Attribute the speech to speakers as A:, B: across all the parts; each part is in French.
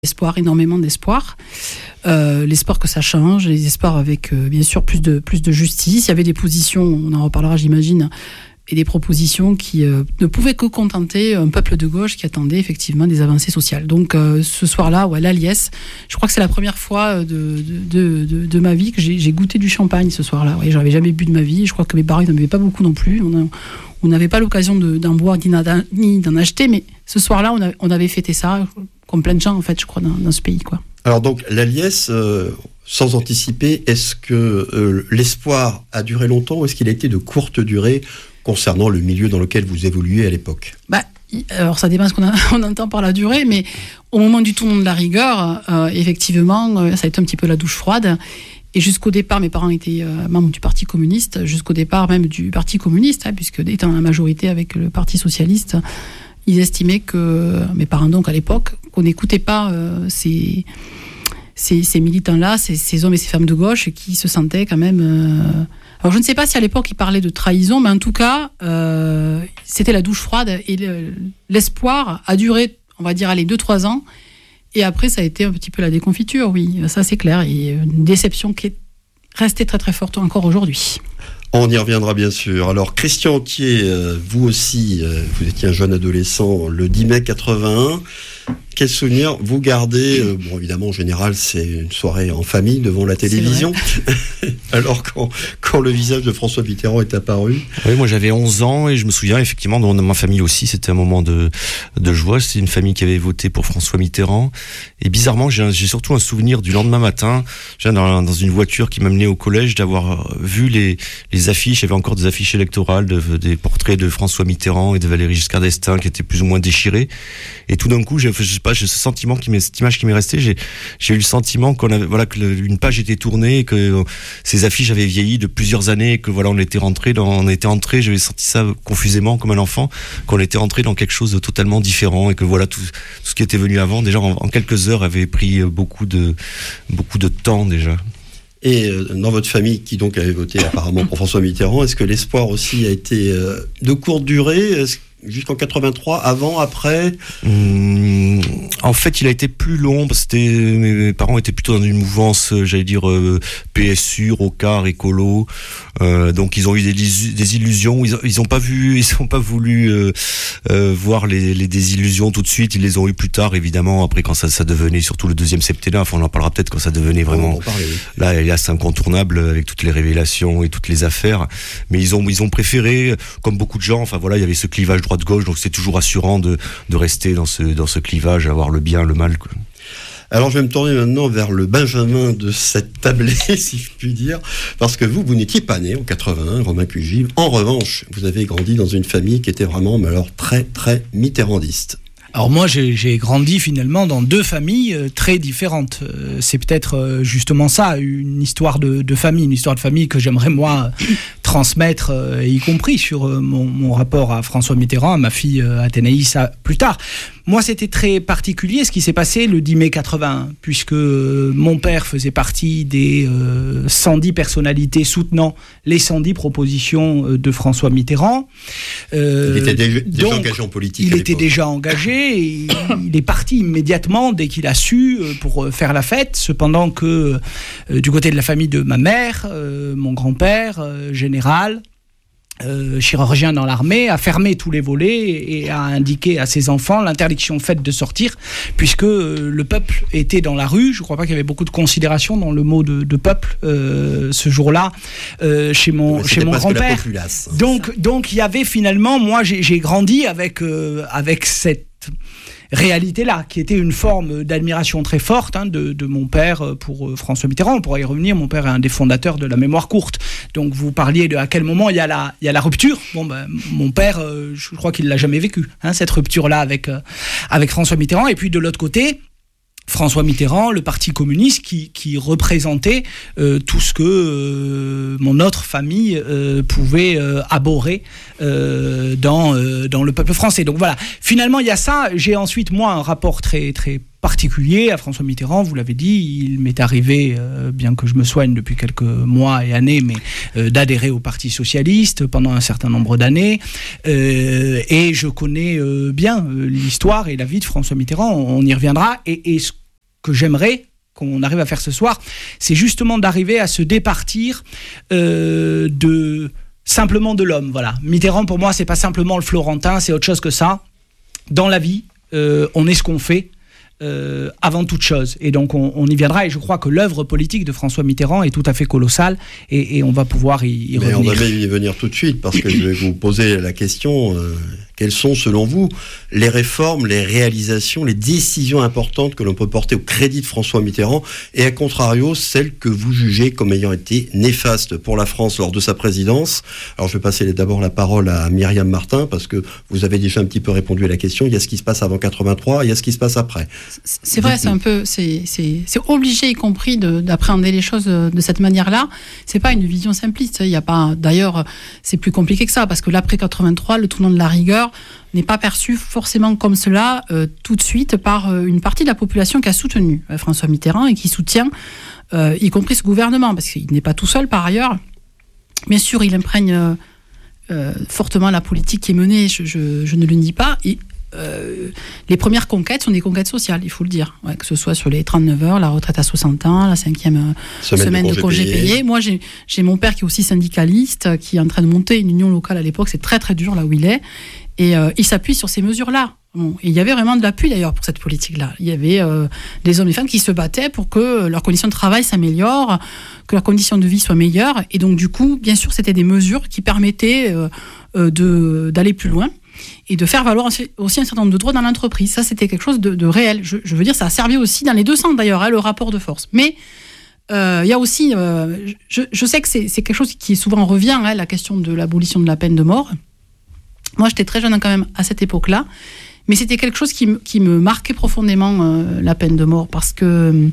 A: Espoir, énormément d'espoir. L'espoir que ça change, les espoirs avec bien sûr plus de justice. Il y avait des positions, on en reparlera j'imagine, et des propositions qui ne pouvaient que contenter un peuple de gauche qui attendait effectivement des avancées sociales. Donc ce soir-là, ouais, la liesse, je crois que c'est la première fois de ma vie que j'ai goûté du champagne ce soir-là. Ouais, j'avais jamais bu de ma vie, je crois que mes parents n'en buvaient pas beaucoup non plus. On n'avait pas l'occasion d'en boire ni d'en acheter, mais ce soir-là, on avait fêté ça, comme plein de gens, en fait, je crois, dans ce pays, quoi.
B: Alors donc, la liesse, sans anticiper, est-ce que l'espoir a duré longtemps ou est-ce qu'il a été de courte durée concernant le milieu dans lequel vous évoluez à l'époque ?
A: Alors ça dépend ce qu'on entend par la durée, mais au moment du tournant de la rigueur, effectivement, ça a été un petit peu la douche froide. Et jusqu'au départ, mes parents étaient membres du Parti communiste, jusqu'au départ même du Parti communiste, puisque étant la majorité avec le Parti socialiste, ils estimaient que, mes parents donc à l'époque, qu'on n'écoutait pas ces militants-là, ces hommes et ces femmes de gauche qui se sentaient quand même... Alors je ne sais pas si à l'époque ils parlaient de trahison, mais en tout cas, c'était la douche froide et l'espoir a duré, on va dire, 2-3 ans. Et après, ça a été un petit peu la déconfiture, oui, ça c'est clair. Et une déception qui est restée très très forte encore aujourd'hui.
B: On y reviendra bien sûr. Alors Christian Authier, vous aussi, vous étiez un jeune adolescent le 10 mai 81. Quel souvenir vous gardez ? Bon, évidemment, en général, c'est une soirée en famille devant la télévision. Alors, quand le visage de François Mitterrand est apparu.
C: Oui, moi j'avais 11 ans et je me souviens effectivement, dans ma famille aussi, c'était un moment de joie. C'était une famille qui avait voté pour François Mitterrand. Et bizarrement, j'ai surtout un souvenir du lendemain matin, dans une voiture qui m'amenait au collège, d'avoir vu les affiches. Il y avait encore des affiches électorales, des portraits de François Mitterrand et de Valéry Giscard d'Estaing qui étaient plus ou moins déchirés. Et tout d'un coup, j'ai ce sentiment cette image qui m'est restée. J'ai eu le sentiment une page était tournée, et que ces affiches avaient vieilli de plusieurs années, et que on était entré, j'avais senti ça confusément comme un enfant, qu'on était entré dans quelque chose de totalement différent, et que tout ce qui était venu avant, déjà en quelques heures, avait pris beaucoup de temps déjà.
B: Et dans votre famille, qui donc avait voté apparemment pour François Mitterrand, est-ce que l'espoir aussi a été de courte durée ? Jusqu'en 83, avant, après ?
C: En fait, il a été plus long, parce que mes parents étaient plutôt dans une mouvance, j'allais dire, PSU, Rocard, écolo. Donc ils ont eu des illusions. Ils ont pas voulu voir les désillusions tout de suite. Ils les ont eu plus tard, évidemment, après quand ça devenait, surtout le deuxième septennat. Enfin, on en parlera peut-être quand ça devenait vraiment. Là, c'est incontournable avec toutes les révélations et toutes les affaires. Mais ils ont préféré, comme beaucoup de gens. Enfin voilà, il y avait ce clivage droite-gauche, donc c'est toujours rassurant de rester dans ce clivage, avoir le bien, le mal, quoi.
B: Alors je vais me tourner maintenant vers le Benjamin de cette tablée, si je puis dire, parce que vous n'étiez pas né en 81, Romain Pugy. En revanche, vous avez grandi dans une famille qui était vraiment, mais alors très très mitterrandiste.
D: Alors moi, j'ai grandi finalement dans deux familles très différentes. C'est peut-être justement ça, une histoire de famille que j'aimerais moi transmettre, y compris sur mon rapport à François Mitterrand, à ma fille Athénaïs, plus tard. Moi, c'était très particulier ce qui s'est passé le 10 mai 81, puisque mon père faisait partie des 110 personnalités soutenant les 110 propositions de François Mitterrand.
B: Il était déjà engagé en politique.
D: Il était déjà engagé et il est parti immédiatement dès qu'il a su pour faire la fête. Cependant que du côté de la famille de ma mère, mon grand-père, général, chirurgien dans l'armée, a fermé tous les volets et a indiqué à ses enfants l'interdiction faite de sortir, puisque le peuple était dans la rue. Je ne crois pas qu'il y avait beaucoup de considération dans le mot de peuple ce jour-là chez mon grand-père. Donc il y avait finalement, moi j'ai grandi avec cette réalité-là, qui était une forme d'admiration très forte de mon père pour François Mitterrand. On pourra y revenir, mon père est un des fondateurs de la mémoire courte. Donc vous parliez de à quel moment il y a la rupture. Mon père, je crois qu'il ne l'a jamais vécu, cette rupture-là avec François Mitterrand. Et puis de l'autre côté, François Mitterrand, le Parti communiste qui représentait tout ce que mon autre famille pouvait abhorrer dans le peuple français. Donc voilà, finalement il y a ça. J'ai ensuite moi un rapport très très particulier à François Mitterrand, vous l'avez dit. Il m'est arrivé, bien que je me soigne depuis quelques mois et années, mais d'adhérer au Parti socialiste pendant un certain nombre d'années, et je connais bien l'histoire et la vie de François Mitterrand. On y reviendra, et ce que j'aimerais qu'on arrive à faire ce soir, c'est justement d'arriver à se départir simplement de l'homme. Voilà. Mitterrand, pour moi, c'est pas simplement le Florentin, c'est autre chose que ça. Dans la vie, on est ce qu'on fait avant toute chose. Et donc, on y viendra. Et je crois que l'œuvre politique de François Mitterrand est tout à fait colossale. Et on va pouvoir y revenir.
B: Mais on va y venir tout de suite, parce que je vais vous poser la question... Quelles sont, selon vous, les réformes, les réalisations, les décisions importantes que l'on peut porter au crédit de François Mitterrand et, à contrario, celles que vous jugez comme ayant été néfastes pour la France lors de sa présidence? Alors, je vais passer d'abord la parole à Myriam Martin, parce que vous avez déjà un petit peu répondu à la question. Il y a ce qui se passe avant 83, il y a ce qui se passe après.
A: C'est vrai, c'est obligé, y compris d'appréhender les choses de cette manière-là. C'est pas une vision simpliste. Il y a pas, d'ailleurs, c'est plus compliqué que ça, parce que l'après 83, le tournant de la rigueur n'est pas perçu forcément comme cela tout de suite par une partie de la population qui a soutenu François Mitterrand et qui soutient, y compris ce gouvernement, parce qu'il n'est pas tout seul par ailleurs. Bien sûr, il imprègne fortement la politique qui est menée, je ne le nie pas. Et, les premières conquêtes sont des conquêtes sociales, il faut le dire, que ce soit sur les 39 heures, la retraite à 60 ans, la 5e semaine de congé payé. Moi, j'ai mon père qui est aussi syndicaliste, qui est en train de monter une union locale à l'époque, c'est très très dur là où il est, et il s'appuie sur ces mesures-là. Bon, et il y avait vraiment de l'appui d'ailleurs pour cette politique-là. Il y avait des hommes et femmes qui se battaient pour que leurs conditions de travail s'améliorent, que leurs conditions de vie soient meilleures, et donc du coup, bien sûr, c'était des mesures qui permettaient d'aller plus loin et de faire valoir aussi un certain nombre de droits dans l'entreprise. Ça, c'était quelque chose de réel. Je veux dire, ça a servi aussi dans les deux sens d'ailleurs, le rapport de force. Mais il y a aussi, je sais que c'est quelque chose qui souvent revient, la question de l'abolition de la peine de mort. Moi, j'étais très jeune quand même à cette époque-là, mais c'était quelque chose qui me marquait profondément, la peine de mort, parce que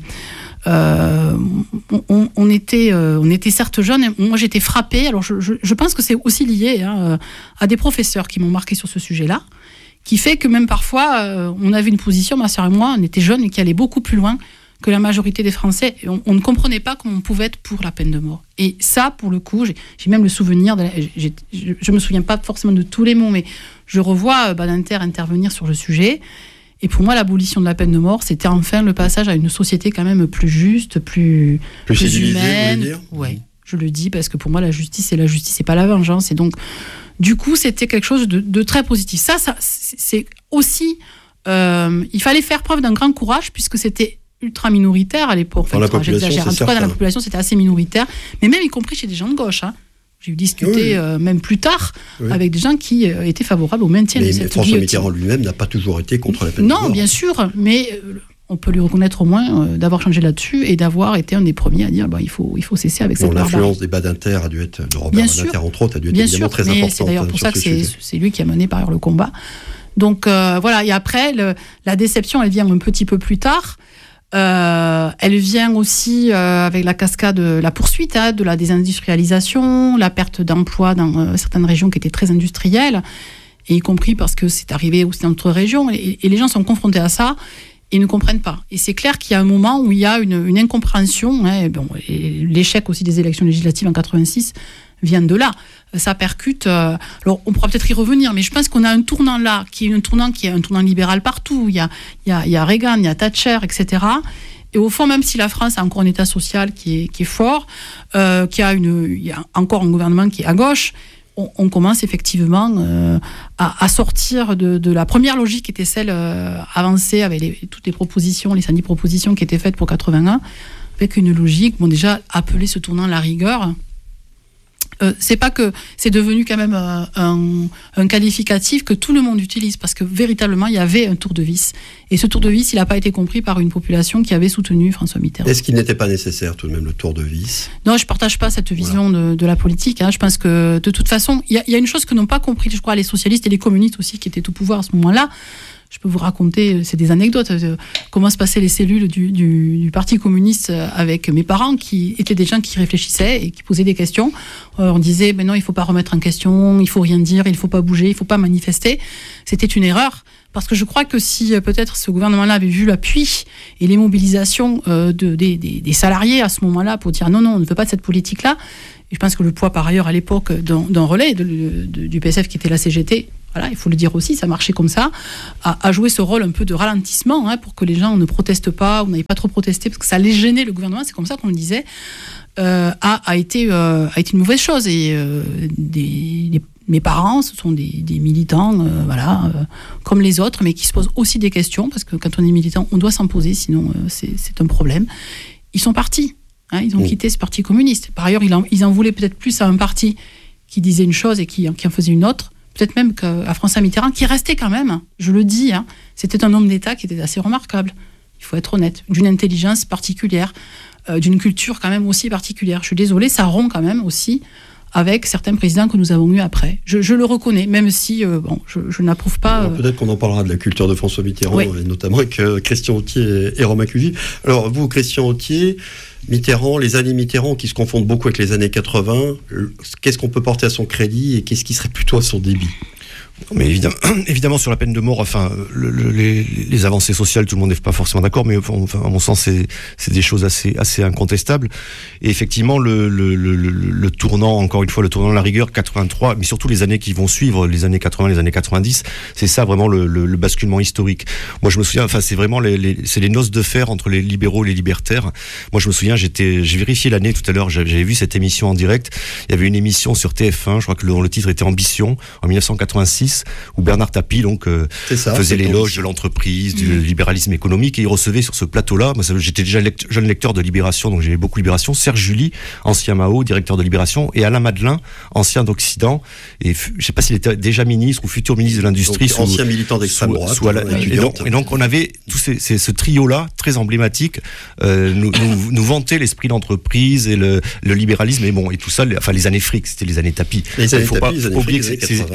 A: on était certes jeunes, et moi j'étais frappée. Alors je pense que c'est aussi lié à des professeurs qui m'ont marqué sur ce sujet-là, qui fait que même parfois on avait une position, ma sœur et moi, on était jeunes et qui allait beaucoup plus loin que la majorité des Français. Et on ne comprenait pas comment on pouvait être pour la peine de mort. Et ça, pour le coup, j'ai même le souvenir, je me souviens pas forcément de tous les mots, mais je revois Badinter intervenir sur le sujet. Et pour moi, l'abolition de la peine de mort, c'était enfin le passage à une société quand même plus juste, plus humaine. Ouais, je le dis parce que pour moi, la justice, c'est pas la vengeance. Et donc, du coup, c'était quelque chose de très positif. Ça c'est aussi... il fallait faire preuve d'un grand courage, puisque c'était ultra minoritaire à l'époque.
B: Dans la population,
A: j'exagère. En tout cas, dans la population, c'était assez minoritaire. Mais même y compris chez des gens de gauche, J'ai discuté même plus tard avec des gens qui étaient favorables au maintien de cette guillotine. Mais François
B: Mitterrand lui-même n'a pas toujours été contre la peine de mort.
A: Non, bien sûr, mais on peut lui reconnaître au moins d'avoir changé là-dessus et d'avoir été un des premiers à dire il faut cesser avec cette barbarie.
B: L'influence des Badinter a dû être, de Robert Badinter entre autres, a dû être évidemment très importante.
A: C'est d'ailleurs pour ça que c'est lui qui a mené par ailleurs le combat. Donc voilà, et après, la déception, elle vient un petit peu plus tard. Elle vient aussi avec la cascade, la poursuite de la désindustrialisation, la perte d'emplois dans certaines régions qui étaient très industrielles, et y compris parce que c'est arrivé aussi dans d'autres régions, et les gens sont confrontés à ça et ne comprennent pas. Et c'est clair qu'il y a un moment où il y a une incompréhension, et l'échec aussi des élections législatives en 86 vient de là. Ça percute. Alors, on pourra peut-être y revenir, mais je pense qu'on a un tournant là, qui est un tournant libéral partout. Il y a Reagan, il y a Thatcher, etc. Et au fond, même si la France a encore un État social qui est fort, il y a encore un gouvernement qui est à gauche, on commence effectivement à sortir de la première logique qui était celle avancée avec toutes les propositions, les 110 propositions qui étaient faites pour 81, avec une logique, déjà appelée ce tournant la rigueur. C'est pas que c'est devenu quand même un qualificatif que tout le monde utilise, parce que véritablement il y avait un tour de vis, et ce tour de vis il n'a pas été compris par une population qui avait soutenu François Mitterrand.
B: Est-ce qu'il n'était pas nécessaire tout de même le tour de vis?
A: Non, je partage pas cette vision de la politique. Je pense que de toute façon il y a une chose que n'ont pas compris, je crois, les socialistes et les communistes aussi qui étaient au pouvoir à ce moment-là. Je peux vous raconter, c'est des anecdotes, comment se passaient les cellules du Parti communiste avec mes parents, qui étaient des gens qui réfléchissaient et qui posaient des questions. On disait, non, il ne faut pas remettre en question, il ne faut rien dire, il ne faut pas bouger, il ne faut pas manifester. C'était une erreur, parce que je crois que si peut-être ce gouvernement-là avait vu l'appui et les mobilisations des salariés à ce moment-là pour dire non, on ne veut pas de cette politique-là, et je pense que le poids par ailleurs à l'époque d'un relais du PSF qui était la CGT, voilà, il faut le dire aussi, ça marchait comme ça, a joué ce rôle un peu de ralentissement pour que les gens ne protestent pas, ou n'aient pas trop protesté, parce que ça allait gêner le gouvernement, c'est comme ça qu'on le disait, a été une mauvaise chose. Et mes parents, ce sont des militants, comme les autres, mais qui se posent aussi des questions, parce que quand on est militant, on doit s'en poser, sinon c'est un problème. Ils sont partis, ils ont quitté ce parti communiste. Par ailleurs, ils en voulaient peut-être plus à un parti qui disait une chose et qui en faisait une autre. Peut-être même qu'à François Mitterrand, qui restait quand même, je le dis, c'était un homme d'État qui était assez remarquable, il faut être honnête, d'une intelligence particulière, d'une culture quand même aussi particulière. Je suis désolée, ça rompt quand même aussi avec certains présidents que nous avons eus après. Je le reconnais, même si je n'approuve pas...
B: Alors, peut-être qu'on en parlera de la culture de François Mitterrand, et notamment avec Christian Authier et Romain Cugy. Alors vous, Christian Authier, Mitterrand, les années Mitterrand qui se confondent beaucoup avec les années 80, qu'est-ce qu'on peut porter à son crédit et qu'est-ce qui serait plutôt à son débit ?
C: Mais évidemment, sur la peine de mort, les avancées sociales, tout le monde n'est pas forcément d'accord, mais à mon sens, c'est des choses assez incontestables. Et effectivement, le tournant, encore une fois, le tournant de la rigueur, 83, mais surtout les années qui vont suivre, les années 80, les années 90, c'est ça vraiment le basculement historique. Moi, je me souviens, c'est vraiment c'est les noces de fer entre les libéraux et les libertaires. Moi, je me souviens, j'ai vérifié l'année tout à l'heure, j'avais vu cette émission en direct. Il y avait une émission sur TF1, je crois que le titre était Ambition, en 1986. Où Bernard Tapie faisait l'éloge de l'entreprise, du libéralisme économique, et il recevait sur ce plateau-là, moi j'étais déjà jeune lecteur de Libération, donc j'aimais beaucoup Libération, Serge July, ancien Mao, directeur de Libération, et Alain Madelin, ancien d'Occident, et je ne sais pas s'il était déjà ministre ou futur ministre de l'Industrie.
B: Donc, ancien militant d'extrême droite.
C: Et donc on avait ce trio-là, très emblématique, nous vantait l'esprit d'entreprise et le libéralisme, et tout ça, les années fric, c'était les années Tapie.
B: Les années Tapie, les années fric,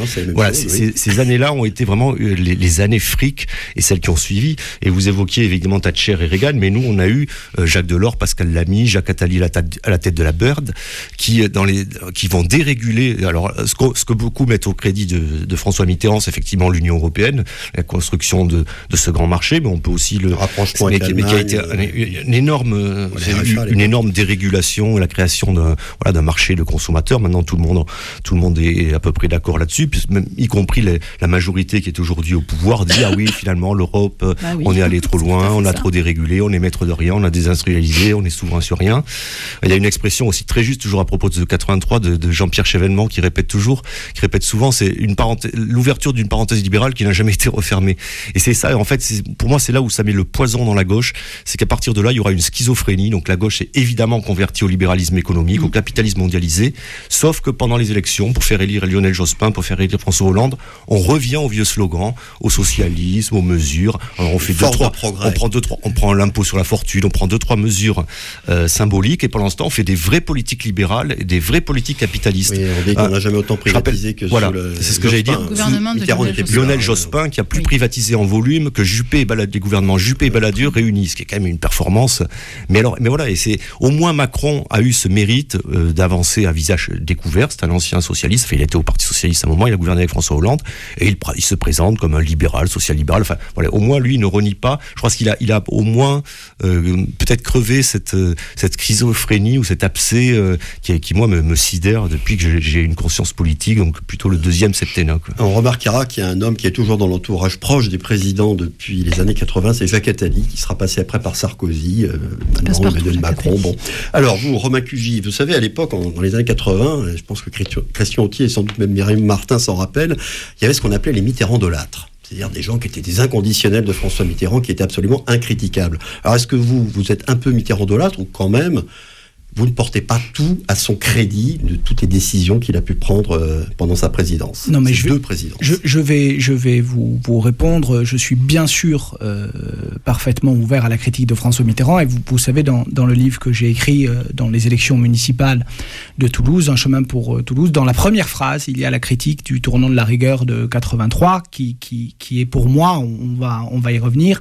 C: ces années-là ont été vraiment les années fric et celles qui ont suivi. Et vous évoquiez évidemment Thatcher et Reagan, mais nous on a eu Jacques Delors, Pascal Lamy, Jacques Attali à la tête de la Bird, qui vont déréguler. Alors ce que beaucoup mettent au crédit de François Mitterrand, c'est effectivement l'Union européenne, la construction de ce grand marché, mais on peut aussi le
B: rapprochement
C: avec l'Allemagne, qui a été une énorme dérégulation, la création d'un marché de consommateurs. Maintenant tout le monde est à peu près d'accord là-dessus, même y compris la majorité qui est aujourd'hui au pouvoir dit oui, finalement l'Europe, on est allé trop loin, on a trop dérégulé, on est maître de rien, on a désindustrialisé, on est souverain sur rien. Il y a une expression aussi très juste toujours à propos de 83 de Jean-Pierre Chevènement qui répète souvent, c'est l'ouverture d'une parenthèse libérale qui n'a jamais été refermée. Et c'est ça, en fait, pour moi c'est là où ça met le poison dans la gauche, c'est qu'à partir de là il y aura une schizophrénie. Donc la gauche est évidemment convertie au libéralisme économique, au capitalisme mondialisé, sauf que pendant les élections, pour faire élire Lionel Jospin, pour faire élire François Hollande, on revient au vieux slogan, au socialisme, aux mesures. Alors on fait on prend l'impôt sur la fortune, on prend 2-3 mesures symboliques, et pendant ce temps on fait des vraies politiques libérales et des vraies politiques capitalistes.
B: Oui, on dit qu'on n'a jamais autant privatisé que sous le
C: c'est ce que j'allais dire. Lionel Jospin qui a plus privatisé en volume que les gouvernements Juppé et Balladur réunis, ce qui est quand même une performance. Mais voilà, et c'est au moins Macron a eu ce mérite d'avancer à visage découvert. C'est un ancien socialiste, il était au Parti socialiste à un moment, il a gouverné avec François Hollande, et il se présente comme un libéral, social-libéral. Enfin, voilà, au moins lui il ne renie pas. Je pense qu'il a au moins peut-être crevé cette schizophrénie ou cet abcès qui moi me sidère depuis que j'ai une conscience politique, donc plutôt le deuxième septennat.
B: On remarquera qu'il y a un homme qui est toujours dans l'entourage proche des présidents depuis les années 80, c'est Jacques Attali, qui sera passé après par Sarkozy, maintenant Emmanuel Macron. Bon. Alors vous, Romain Cugy, vous savez, à l'époque, dans les années 80, je pense que Christian Authier et sans doute même Mireille Martin s'en rappellent, il y avait ce qu'on appelait les Mitterrandolâtres. C'est-à-dire des gens qui étaient des inconditionnels de François Mitterrand, qui étaient absolument incritiquables. Alors est-ce que vous êtes un peu Mitterrandolâtre, ou quand même vous ne portez pas tout à son crédit de toutes les décisions qu'il a pu prendre pendant sa présidence?
D: Non, mais
B: deux présidences.
D: Je vais vous répondre. Je suis bien sûr parfaitement ouvert à la critique de François Mitterrand, et vous savez, dans le livre que j'ai écrit dans les élections municipales de Toulouse, Un chemin pour Toulouse, dans la première phrase, il y a la critique du tournant de la rigueur de 83, qui est pour moi, on va y revenir,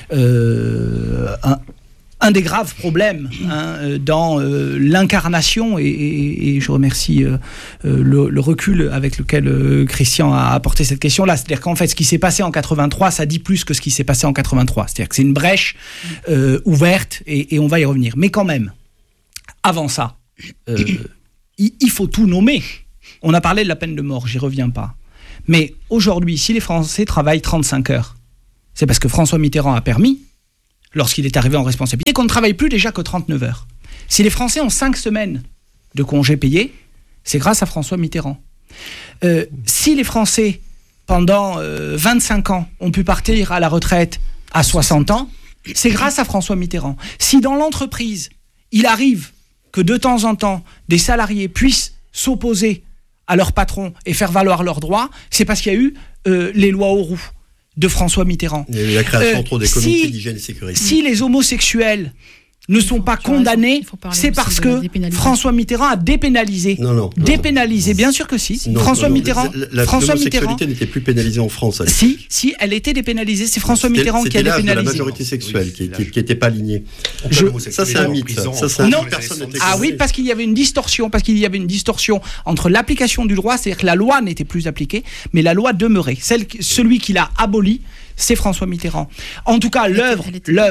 D: un des graves problèmes dans l'incarnation, et je remercie le recul avec lequel Christian a apporté cette question-là. C'est-à-dire qu'en fait, ce qui s'est passé en 83, ça dit plus que ce qui s'est passé en 83. C'est-à-dire que c'est une brèche ouverte, et on va y revenir. Mais quand même, avant ça, il faut tout nommer. On a parlé de la peine de mort, j'y reviens pas. Mais aujourd'hui, si les Français travaillent 35 heures, c'est parce que François Mitterrand a permis, lorsqu'il est arrivé en responsabilité, qu'on ne travaille plus déjà que 39 heures. Si les Français ont 5 semaines de congés payés, c'est grâce à François Mitterrand. Si les Français, pendant 25 ans, ont pu partir à la retraite à 60 ans, c'est grâce à François Mitterrand. Si dans l'entreprise, il arrive que de temps en temps, des salariés puissent s'opposer à leur patron et faire valoir leurs droits, c'est parce qu'il y a eu les lois Auroux de François Mitterrand.
B: Il y a eu la création entre des comités d'hygiène et sécurité.
D: Si les homosexuels ne sont pas condamnés, c'est parce que François Mitterrand a dépénalisé.
B: Non.
D: Dépénalisé, bien sûr que si. François Mitterrand.
B: L'homosexualité n'était plus pénalisée en France.
D: Si, elle était dépénalisée. C'est François Mitterrand qui a dépénalisé.
B: C'était l'âge de la majorité sexuelle qui n'était pas alignée. Ça, c'est un mythe.
D: Non. Oui, parce qu'il y avait une distorsion. Entre l'application du droit, c'est-à-dire que la loi n'était plus appliquée, mais la loi demeurait. Celui qui l'a abolie, c'est François Mitterrand. En tout cas, l'œuvre,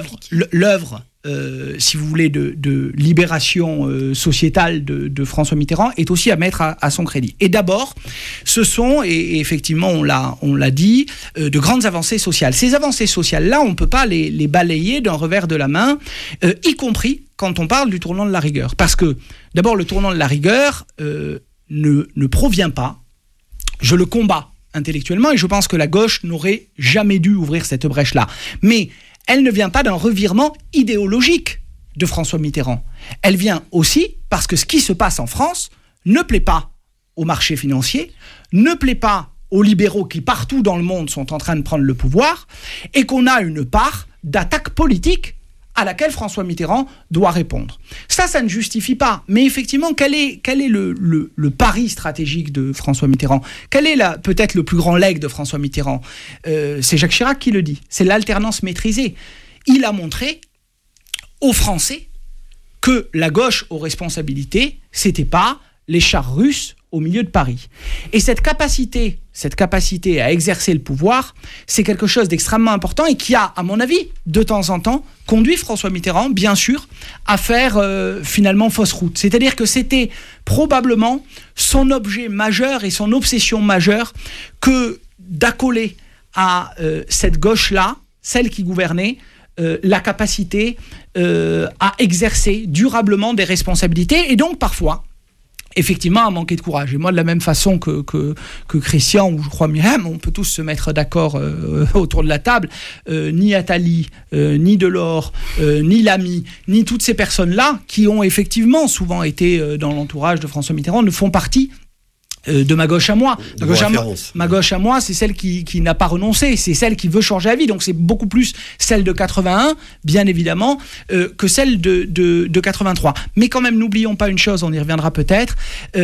D: si vous voulez, de libération sociétale de François Mitterrand est aussi à mettre à son crédit. Et d'abord, ce sont, et effectivement on l'a dit, de grandes avancées sociales. Ces avancées sociales-là, on ne peut pas les balayer d'un revers de la main, y compris quand on parle du tournant de la rigueur. Parce que, d'abord, le tournant de la rigueur ne provient pas, je le combats intellectuellement, et je pense que la gauche n'aurait jamais dû ouvrir cette brèche-là. Mais elle ne vient pas d'un revirement idéologique de François Mitterrand. Elle vient aussi parce que ce qui se passe en France ne plaît pas aux marchés financiers, ne plaît pas aux libéraux qui partout dans le monde sont en train de prendre le pouvoir, et qu'on a une part d'attaque politique à laquelle François Mitterrand doit répondre. Ça ne justifie pas. Mais effectivement, quel est le pari stratégique de François Mitterrand ? Quel est peut-être le plus grand legs de François Mitterrand ? C'est Jacques Chirac qui le dit. C'est l'alternance maîtrisée. Il a montré aux Français que la gauche aux responsabilités, c'était pas les chars russes au milieu de Paris. Et cette capacité à exercer le pouvoir, c'est quelque chose d'extrêmement important et qui a, à mon avis, de temps en temps, conduit François Mitterrand, bien sûr, à faire finalement fausse route. C'est-à-dire que c'était probablement son objet majeur et son obsession majeure que d'accoler à cette gauche-là, celle qui gouvernait, la capacité à exercer durablement des responsabilités et donc parfois effectivement à manquer de courage. Et moi, de la même façon que Christian, ou je crois Myriam, on peut tous se mettre d'accord autour de la table, ni Attali, ni Delors, ni Lamy, ni toutes ces personnes-là, qui ont effectivement souvent été dans l'entourage de François Mitterrand, ne font partie de ma gauche à moi. Ma gauche à moi, c'est celle qui n'a pas renoncé, c'est celle qui veut changer la vie. Donc c'est beaucoup plus celle de 81, bien évidemment, que celle de 83. Mais quand même, n'oublions pas une chose, on y reviendra peut-être.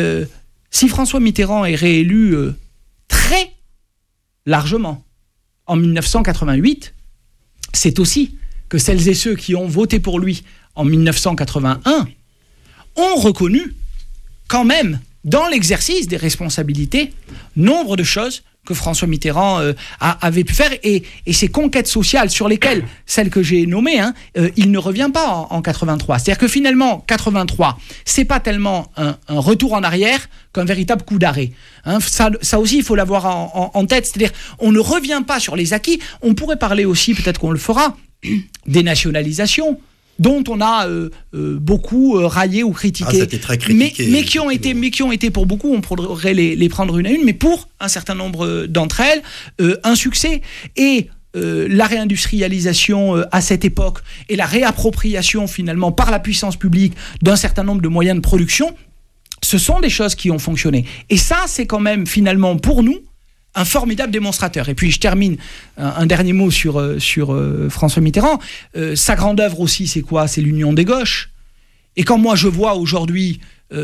D: Si François Mitterrand est réélu très largement en 1988, c'est aussi que celles et ceux qui ont voté pour lui en 1981 ont reconnu quand même dans l'exercice des responsabilités, nombre de choses que François Mitterrand avait pu faire et ces conquêtes sociales sur lesquelles, celles que j'ai nommées, il ne revient pas en 83. C'est-à-dire que finalement, 83, c'est pas tellement un retour en arrière qu'un véritable coup d'arrêt. Ça aussi, il faut l'avoir en tête. C'est-à-dire, on ne revient pas sur les acquis. On pourrait parler aussi, peut-être qu'on le fera, des nationalisations, dont on a beaucoup raillé ou critiqué,
B: c'était très critiqué,
D: mais qui ont été pour beaucoup, on pourrait les prendre une à une, mais pour un certain nombre d'entre elles, un succès. Et la réindustrialisation à cette époque et la réappropriation finalement par la puissance publique d'un certain nombre de moyens de production, ce sont des choses qui ont fonctionné. Et ça, c'est quand même finalement pour nous un formidable démonstrateur. Et puis je termine un dernier mot sur François Mitterrand. Sa grande œuvre aussi, c'est quoi ? C'est l'union des gauches. Et quand moi je vois aujourd'hui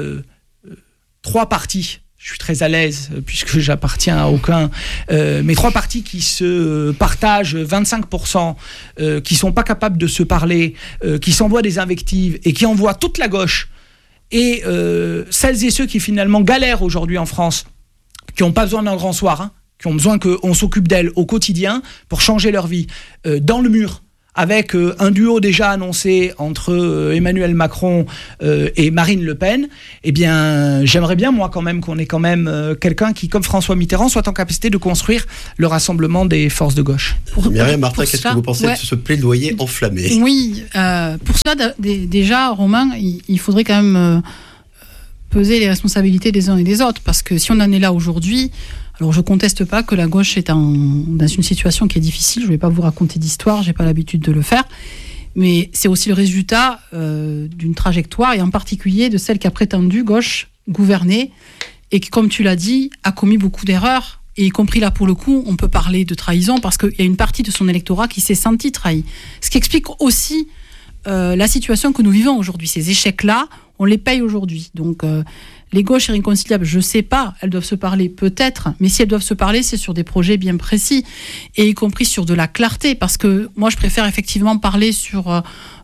D: 3 partis, je suis très à l'aise puisque j'appartiens à aucun, mais 3 partis qui se partagent 25%, qui sont pas capables de se parler, qui s'envoient des invectives et qui envoient toute la gauche, et celles et ceux qui finalement galèrent aujourd'hui en France, qui n'ont pas besoin d'un grand soir, qui ont besoin qu'on s'occupe d'elles au quotidien pour changer leur vie, dans le mur, avec un duo déjà annoncé entre Emmanuel Macron et Marine Le Pen, eh bien, j'aimerais bien, moi, quand même, qu'on ait quand même quelqu'un qui, comme François Mitterrand, soit en capacité de construire le rassemblement des forces de gauche.
B: Myriam Martin, qu'est-ce que vous pensez de ce plaidoyer enflammé ?
A: Oui, pour cela, déjà, Romain, il faudrait quand même peser les responsabilités des uns et des autres, parce que si on en est là aujourd'hui, alors je conteste pas que la gauche est dans une situation qui est difficile, je ne vais pas vous raconter d'histoire, j'ai pas l'habitude de le faire, mais c'est aussi le résultat d'une trajectoire, et en particulier de celle qui a prétendu gauche gouverner, et qui, comme tu l'as dit, a commis beaucoup d'erreurs, et y compris là pour le coup, on peut parler de trahison, parce qu'il y a une partie de son électorat qui s'est senti trahi. Ce qui explique aussi la situation que nous vivons aujourd'hui. Ces échecs-là, on les paye aujourd'hui. Donc, les gauches irréconciliables, je ne sais pas, elles doivent se parler peut-être, mais si elles doivent se parler, c'est sur des projets bien précis, et y compris sur de la clarté, parce que moi, je préfère effectivement parler sur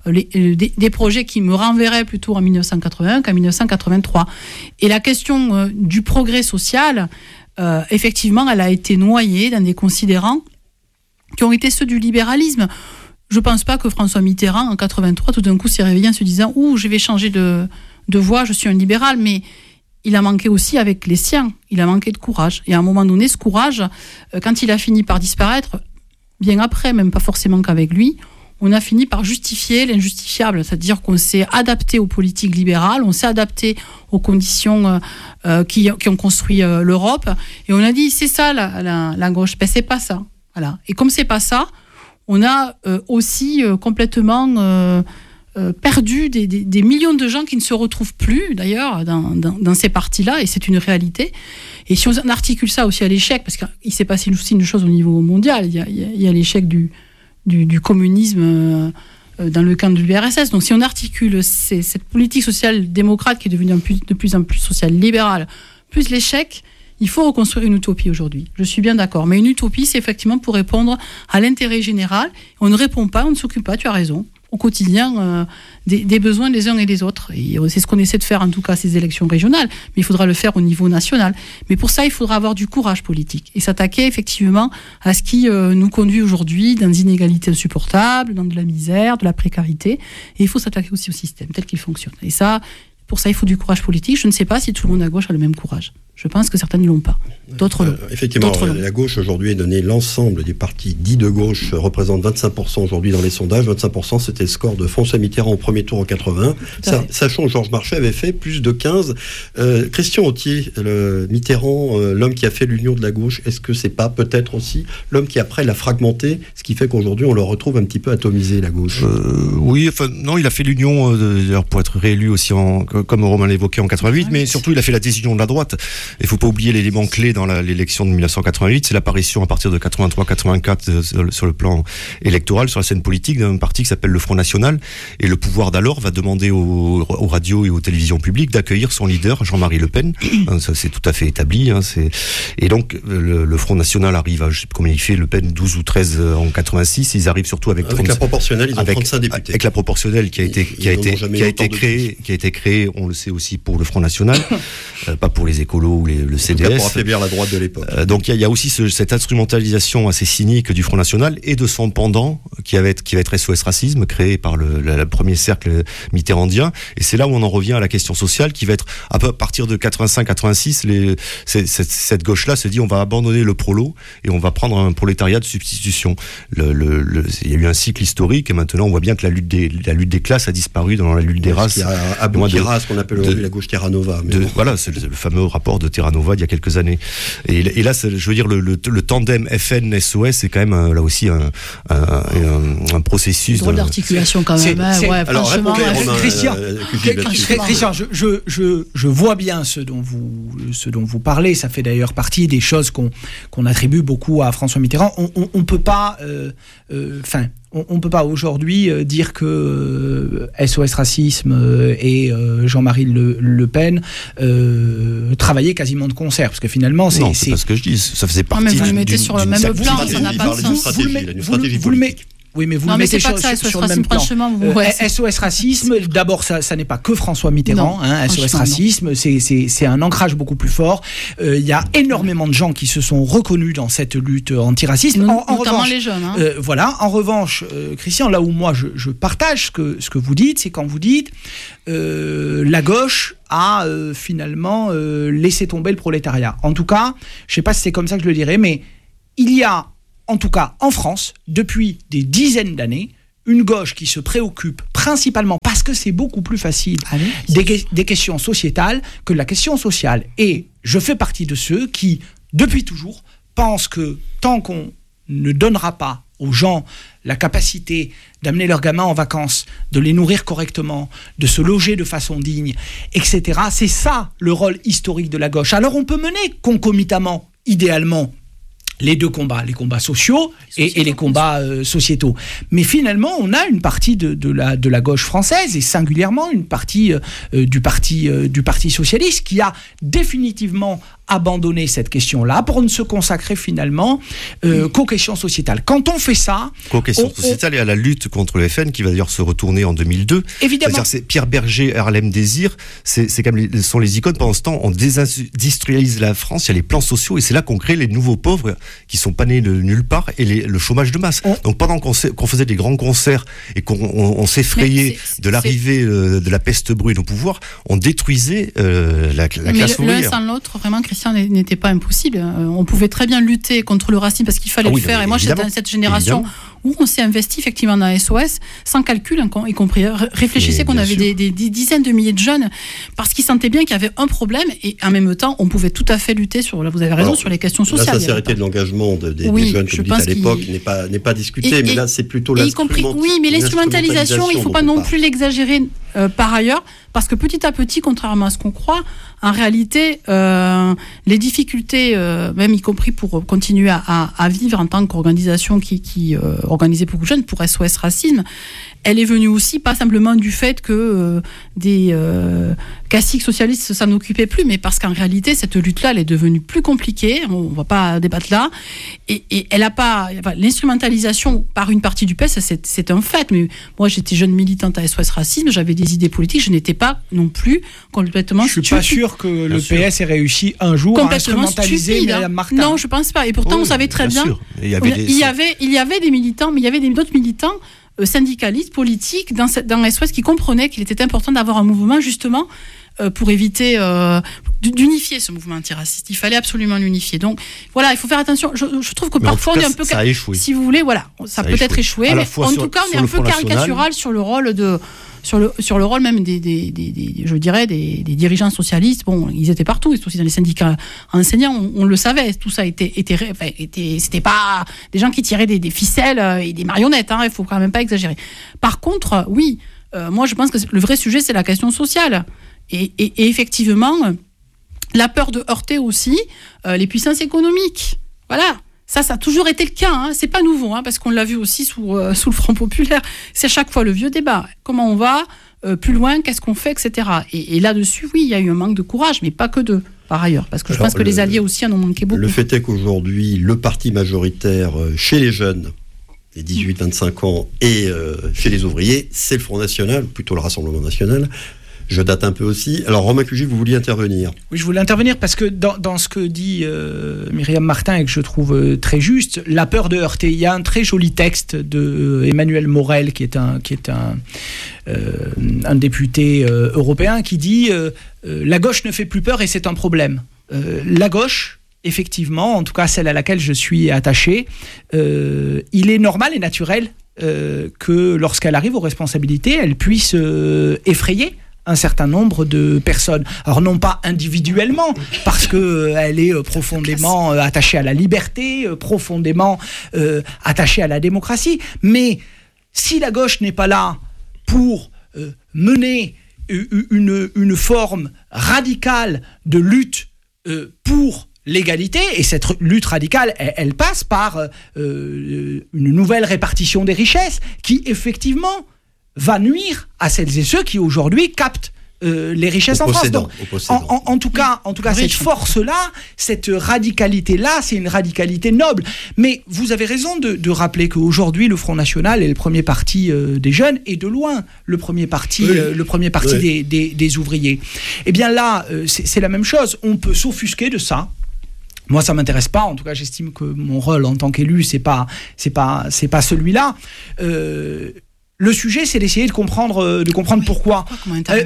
A: des projets qui me renverraient plutôt en 1981 qu'en 1983. Et la question du progrès social, effectivement, elle a été noyée dans des considérants qui ont été ceux du libéralisme. Je ne pense pas que François Mitterrand, en 83, tout d'un coup s'est réveillé en se disant « Ouh, je vais changer de voie, je suis un libéral », mais il a manqué aussi avec les siens, il a manqué de courage. Et à un moment donné, ce courage, quand il a fini par disparaître, bien après, même pas forcément qu'avec lui, on a fini par justifier l'injustifiable, c'est-à-dire qu'on s'est adapté aux politiques libérales, on s'est adapté aux conditions qui ont construit l'Europe, et on a dit « C'est ça la gauche », ben c'est pas ça. Voilà. Et comme c'est pas ça, on a aussi complètement perdu des millions de gens qui ne se retrouvent plus, d'ailleurs, dans ces partis-là, et c'est une réalité. Et si on articule ça aussi à l'échec, parce qu'il s'est passé aussi une chose au niveau mondial, il y a l'échec du communisme dans le camp de l'URSS. Donc si on articule cette politique social-démocrate qui est devenue de plus en plus social-libérale, plus l'échec, il faut reconstruire une utopie aujourd'hui. Je suis bien d'accord. Mais une utopie, c'est effectivement pour répondre à l'intérêt général. On ne répond pas, on ne s'occupe pas, tu as raison, au quotidien des besoins des uns et des autres. Et c'est ce qu'on essaie de faire, en tout cas, ces élections régionales. Mais il faudra le faire au niveau national. Mais pour ça, il faudra avoir du courage politique et s'attaquer effectivement à ce qui nous conduit aujourd'hui dans des inégalités insupportables, dans de la misère, de la précarité. Et il faut s'attaquer aussi au système tel qu'il fonctionne. Et ça, pour ça, il faut du courage politique. Je ne sais pas si tout le monde à gauche a le même courage. Je pense que certains ne l'ont pas. D'autres l'ont.
B: Effectivement, la gauche aujourd'hui est donnée, l'ensemble des partis dits de gauche représentent 25% aujourd'hui dans les sondages. 25%, c'était le score de François Mitterrand au premier tour en 81. Sachant que Georges Marchais avait fait plus de 15. Christian Authier, Mitterrand, l'homme qui a fait l'union de la gauche, est-ce que c'est pas peut-être aussi l'homme qui après l'a fragmenté, ce qui fait qu'aujourd'hui on le retrouve un petit peu atomisé, la gauche?
C: Oui, enfin non, il a fait l'union pour être réélu aussi, comme Romain l'évoquait, en 88, mais surtout il a fait la désunion de la droite. Il ne faut pas oublier l'élément clé dans l'élection de 1988, c'est l'apparition à partir de 83-84 sur le plan électoral, sur la scène politique, d'un parti qui s'appelle le Front National. Et le pouvoir d'alors va demander aux radios et aux télévisions publiques d'accueillir son leader, Jean-Marie Le Pen. Ça, c'est tout à fait établi. Et donc, le Front National arrive à, je sais pas combien il fait, Le Pen 12 ou 13 en 86. Ils arrivent surtout avec
B: la proportionnelle, ils ont 35 députés.
C: Avec la proportionnelle qui a été créée, on le sait aussi pour le Front National, pas pour les écolos ou le CDS.
B: Pour affaiblir la droite de l'époque.
C: Donc il y a aussi cette instrumentalisation assez cynique du Front National et de son pendant qui va être SOS Racisme, créé par le premier cercle mitterrandien. Et c'est là où on en revient à la question sociale qui va être à partir de 85-86. Cette gauche-là se dit on va abandonner le prolo et on va prendre un prolétariat de substitution. Il y a eu un cycle historique et maintenant on voit bien que la lutte des classes a disparu dans la lutte des races.
B: Il y a abouti à ce qu'on appelle aujourd'hui la gauche Terra Nova.
C: Voilà, c'est le fameux rapport de Terra Nova d'il y a quelques années. Et là, je veux dire, le tandem FN-SOS, c'est quand même là aussi un processus.
A: Drôle d'articulation quand même.
B: Alors, répondez, Romain.
D: Christian, je vois bien ce dont vous parlez. Ça fait d'ailleurs partie des choses qu'on attribue beaucoup à François Mitterrand. On peut pas, on peut pas aujourd'hui dire que SOS Racisme et Jean-Marie Le Pen travaillaient quasiment de concert, parce que finalement c'est
C: pas ce que je dis, ça faisait partie
A: vous le mettez sur le même plan, ça n'a pas de sens.
B: Une stratégie politique.
D: Oui, mais vous
A: Non,
D: le
A: mais
D: mettez
A: c'est pas que ça,
D: sur
A: SOS
D: le même
A: Racisme,
D: plan.
A: franchement,
D: SOS Racisme, d'abord, ça n'est pas que François Mitterrand.
A: Non,
D: SOS
A: franchement,
D: Racisme, c'est un ancrage beaucoup plus fort. Il y a énormément de gens qui se sont reconnus dans cette lutte antiraciste.
A: Notamment
D: revanche,
A: les jeunes.
D: voilà. En revanche, Christian, là où moi je partage ce que vous dites, c'est quand vous dites la gauche a finalement laissé tomber le prolétariat. En tout cas, je ne sais pas si c'est comme ça que je le dirais, mais il y a, en tout cas en France, depuis des dizaines d'années, une gauche qui se préoccupe principalement, parce que c'est beaucoup plus facile, des questions sociétales que de la question sociale. Et je fais partie de ceux qui, depuis toujours, pensent que tant qu'on ne donnera pas aux gens la capacité d'amener leurs gamins en vacances, de les nourrir correctement, de se loger de façon digne, etc., c'est ça le rôle historique de la gauche. Alors on peut mener concomitamment, idéalement, les deux combats, les combats sociaux et les combats sociétaux. Mais finalement, on a une partie de la gauche française, et singulièrement une partie du parti socialiste, qui a définitivement abandonné cette question-là pour ne se consacrer finalement qu'aux questions sociétales. Quand on fait ça...
C: Qu'aux questions sociétales et à la lutte contre le FN, qui va d'ailleurs se retourner en 2002.
D: Évidemment.
C: C'est-à-dire, c'est Pierre Berger, Harlem Désir, c'est comme sont les icônes. Pendant ce temps, on désindustrialise la France, il y a les plans sociaux, et c'est là qu'on crée les nouveaux pauvres qui sont pas nés de nulle part, et le chômage de masse. Donc pendant qu'on faisait des grands concerts et qu'on s'effrayait de l'arrivée de la peste brune au pouvoir, on détruisait la classe ouvrière.
A: L'un sans l'autre, vraiment, Christian, n'était pas impossible. On pouvait très bien lutter contre le racisme parce qu'il fallait le faire. Et moi, j'étais dans cette génération où on s'est investi effectivement dans SOS, sans calcul, y compris. Réfléchissez qu'on avait des dizaines de milliers de jeunes, parce qu'ils sentaient bien qu'il y avait un problème, et en même temps, on pouvait tout à fait lutter là, vous avez raison, sur les questions sociales.
B: La sincérité de l'engagement des jeunes, comme vous dites à l'époque, n'est pas discutée, mais là, c'est plutôt l'instrumentalisation.
A: Oui, mais l'instrumentalisation, il ne faut pas non plus l'exagérer par ailleurs, parce que petit à petit, contrairement à ce qu'on croit, en réalité, les difficultés, même y compris pour continuer à vivre en tant qu'organisation qui organisait beaucoup de jeunes, pour SOS Racisme, elle est venue aussi, pas simplement du fait que des caciques socialistes s'en occupaient plus, mais parce qu'en réalité, cette lutte-là, elle est devenue plus compliquée, on ne va pas débattre là, et elle n'a pas... l'instrumentalisation par une partie du PS, c'est un fait, mais moi, j'étais jeune militante à SOS Racisme, j'avais des idées politiques, je n'étais pas non plus complètement
D: stupide. Je ne suis pas sûr que le PS ait réussi un jour à instrumentaliser Myriam Martin.
A: Non, je ne pense pas, et pourtant, on savait très bien... Il y avait des militants, mais il y avait d'autres militants syndicalistes, politiques, dans SOS, qui comprenaient qu'il était important d'avoir un mouvement, justement, pour éviter d'unifier ce mouvement antiraciste. Il fallait absolument l'unifier. Donc, voilà, il faut faire attention. Je trouve que parfois, on est un peu...
C: Ça a échoué.
A: Si vous voulez, voilà, ça a peut-être échoué, mais en tout cas, on est un peu caricatural sur le rôle de... Sur le rôle même des dirigeants socialistes. Bon, ils étaient partout, ils étaient aussi dans les syndicats enseignants, on le savait, tout ça c'était pas des gens qui tiraient des ficelles et des marionnettes, il faut quand même pas exagérer. Par contre, oui, moi je pense que le vrai sujet, c'est la question sociale. Et effectivement, la peur de heurter aussi les puissances économiques. Voilà. Ça a toujours été le cas, c'est pas nouveau, parce qu'on l'a vu aussi sous le Front Populaire. C'est à chaque fois le vieux débat. Comment on va plus loin, qu'est-ce qu'on fait, etc. Et là-dessus, oui, il y a eu un manque de courage, mais pas que d'eux, par ailleurs. Parce que je pense que les alliés aussi en ont manqué beaucoup.
B: Le fait est qu'aujourd'hui, le parti majoritaire chez les jeunes, les 18-25 ans, et chez les ouvriers, c'est le Front National, plutôt le Rassemblement National. Je date un peu aussi. Alors, Romain Cugy, vous vouliez intervenir?
D: Oui, je voulais intervenir parce que dans ce que dit Myriam Martin, et que je trouve très juste, la peur de heurter. Il y a un très joli texte de Emmanuel Morel, qui est un député européen, qui dit la gauche ne fait plus peur et c'est un problème. La gauche, effectivement, en tout cas celle à laquelle je suis attaché, il est normal et naturel que lorsqu'elle arrive aux responsabilités, elle puisse effrayer un certain nombre de personnes. Alors non pas individuellement, parce qu'elle est profondément attachée à la liberté, profondément attachée à la démocratie, mais si la gauche n'est pas là pour mener une forme radicale de lutte pour l'égalité, et cette lutte radicale, elle passe par une nouvelle répartition des richesses qui, effectivement, va nuire à celles et ceux qui aujourd'hui captent les richesses en France. Donc, en tout cas, cette force-là, cette radicalité-là, c'est une radicalité noble. Mais vous avez raison de rappeler qu'aujourd'hui, le Front National est le premier parti des jeunes et de loin le premier parti, des ouvriers. Eh bien là, c'est la même chose. On peut s'offusquer de ça. Moi, ça m'intéresse pas. En tout cas, j'estime que mon rôle en tant qu'élu, c'est pas celui-là. Le sujet, c'est d'essayer de comprendre pourquoi. Pourquoi ?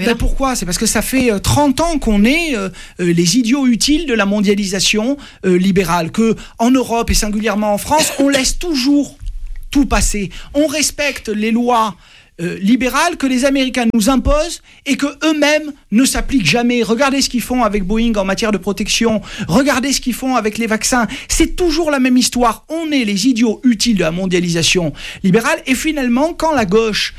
D: C'est parce que ça fait 30 ans qu'on est les idiots utiles de la mondialisation libérale, que en Europe et singulièrement en France, on laisse toujours tout passer. On respecte les lois libérales que les Américains nous imposent et que eux-mêmes ne s'appliquent jamais. Regardez ce qu'ils font avec Boeing en matière de protection. Regardez ce qu'ils font avec les vaccins. C'est toujours la même histoire. On est les idiots utiles de la mondialisation libérale. Et finalement, quand la gauche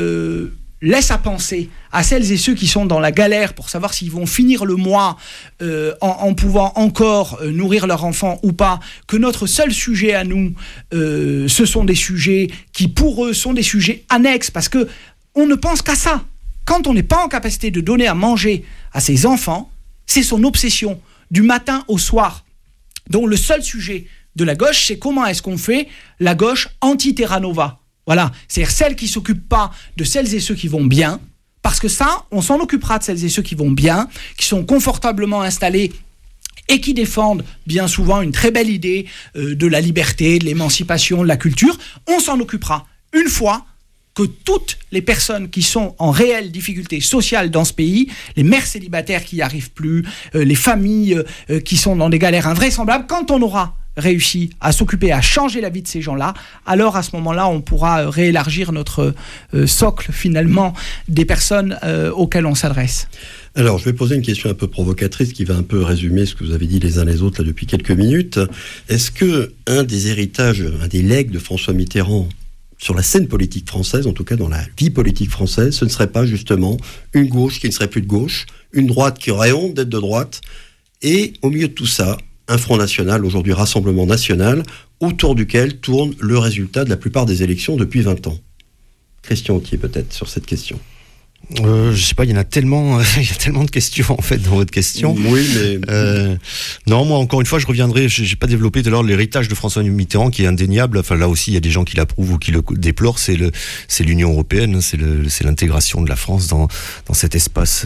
D: laisse à penser à celles et ceux qui sont dans la galère pour savoir s'ils vont finir le mois en pouvant encore nourrir leurs enfants ou pas, que notre seul sujet à nous, ce sont des sujets qui pour eux sont des sujets annexes, parce que on ne pense qu'à ça. Quand on n'est pas en capacité de donner à manger à ses enfants, c'est son obsession du matin au soir. Donc le seul sujet de la gauche, c'est comment est-ce qu'on fait la gauche anti-Terra Nova. Voilà, c'est-à-dire celle qui ne s'occupe pas de celles et ceux qui vont bien, parce que ça, on s'en occupera de celles et ceux qui vont bien, qui sont confortablement installés et qui défendent bien souvent une très belle idée de la liberté, de l'émancipation, de la culture. On s'en occupera une fois que toutes les personnes qui sont en réelle difficulté sociale dans ce pays, les mères célibataires qui n'y arrivent plus, les familles qui sont dans des galères invraisemblables, quand on aura réussi à s'occuper, à changer la vie de ces gens-là, alors à ce moment-là, on pourra réélargir notre socle, finalement, des personnes auxquelles on s'adresse.
B: Alors, je vais poser une question un peu provocatrice qui va un peu résumer ce que vous avez dit les uns les autres là, depuis quelques minutes. Est-ce que un des héritages, un des legs de François Mitterrand sur la scène politique française, en tout cas dans la vie politique française, ce ne serait pas justement une gauche qui ne serait plus de gauche, une droite qui aurait honte d'être de droite, et au milieu de tout ça, un Front National, aujourd'hui Rassemblement National, autour duquel tourne le résultat de la plupart des élections depuis 20 ans. Christian Authier, peut-être, sur cette question.
C: Je sais pas, il y a tellement de questions en fait dans votre question.
B: Oui, mais
C: non, moi encore une fois, je reviendrai. J'ai pas développé tout à l'heure l'héritage de François Mitterrand qui est indéniable. Enfin là aussi, il y a des gens qui l'approuvent ou qui le déplorent. C'est l'Union européenne, c'est l'intégration de la France dans cet espace,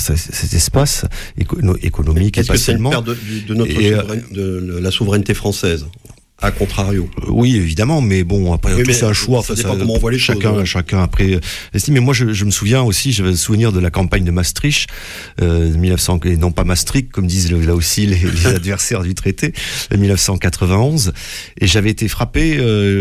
C: économique et pas seulement.
B: Est-ce que c'est une perte de la souveraineté française? A contrario.
C: Oui, évidemment, mais bon, après, c'est un choix.
B: Ça dépend comment on voit les choses.
C: Chacun après estime. Mais moi, je me souviens aussi, j'avais le souvenir de la campagne de Maastricht, 1900, et non pas Maastricht, comme disent là aussi les adversaires du traité, 1991. Et j'avais été frappé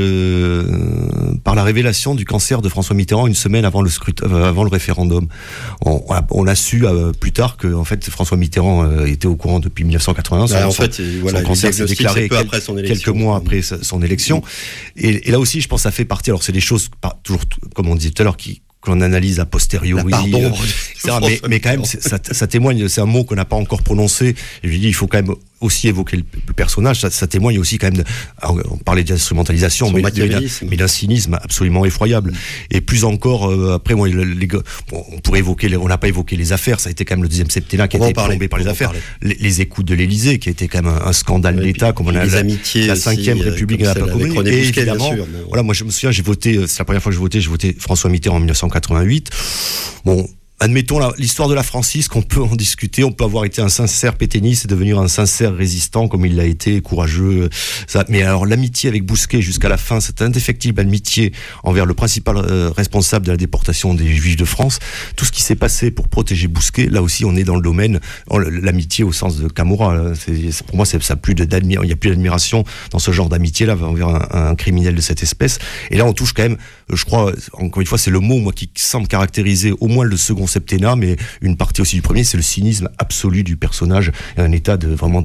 C: par la révélation du cancer de François Mitterrand une semaine avant le référendum. On a su plus tard que, en fait, François Mitterrand était au courant depuis 1991.
B: En fait, voilà,
C: son cancer s'est déclaré
B: peu après son élection.
C: Quelques mois après son élection. Et là aussi, je pense que ça fait partie, alors c'est des choses, toujours, comme on disait tout à l'heure, qu'on analyse a posteriori, mais quand même, ça témoigne, c'est un mot qu'on n'a pas encore prononcé, et je dis, il faut quand même aussi évoquer le personnage, ça témoigne aussi quand même on parlait d'instrumentalisation, mais d'un cynisme absolument effroyable. Et plus encore, après, moi, on pourrait évoquer, on n'a pas évoqué les affaires, ça a été quand même le deuxième septennat qui a été plombé par les affaires, les écoutes de l'Élysée, qui a été quand même un scandale d'État, comme on a la 5e République n'a pas connue. Et évidemment, voilà, moi je me souviens, c'est la première fois que j'ai voté François Mitterrand en 1988. Bon, admettons l'histoire de la Francis, qu'on peut en discuter, on peut avoir été un sincère pétainiste et devenir un sincère résistant comme il l'a été, courageux. Mais alors l'amitié avec Bousquet jusqu'à la fin, cette indéfectible amitié envers le principal responsable de la déportation des Juifs de France, tout ce qui s'est passé pour protéger Bousquet, là aussi on est dans le domaine, l'amitié au sens de Camorra. Pour moi, il n'y a plus d'admiration dans ce genre d'amitié-là envers un criminel de cette espèce. Et là on touche quand même, je crois, encore une fois, c'est le mot moi qui semble caractériser au moins le second septennat, mais une partie aussi du premier, c'est le cynisme absolu du personnage, et un état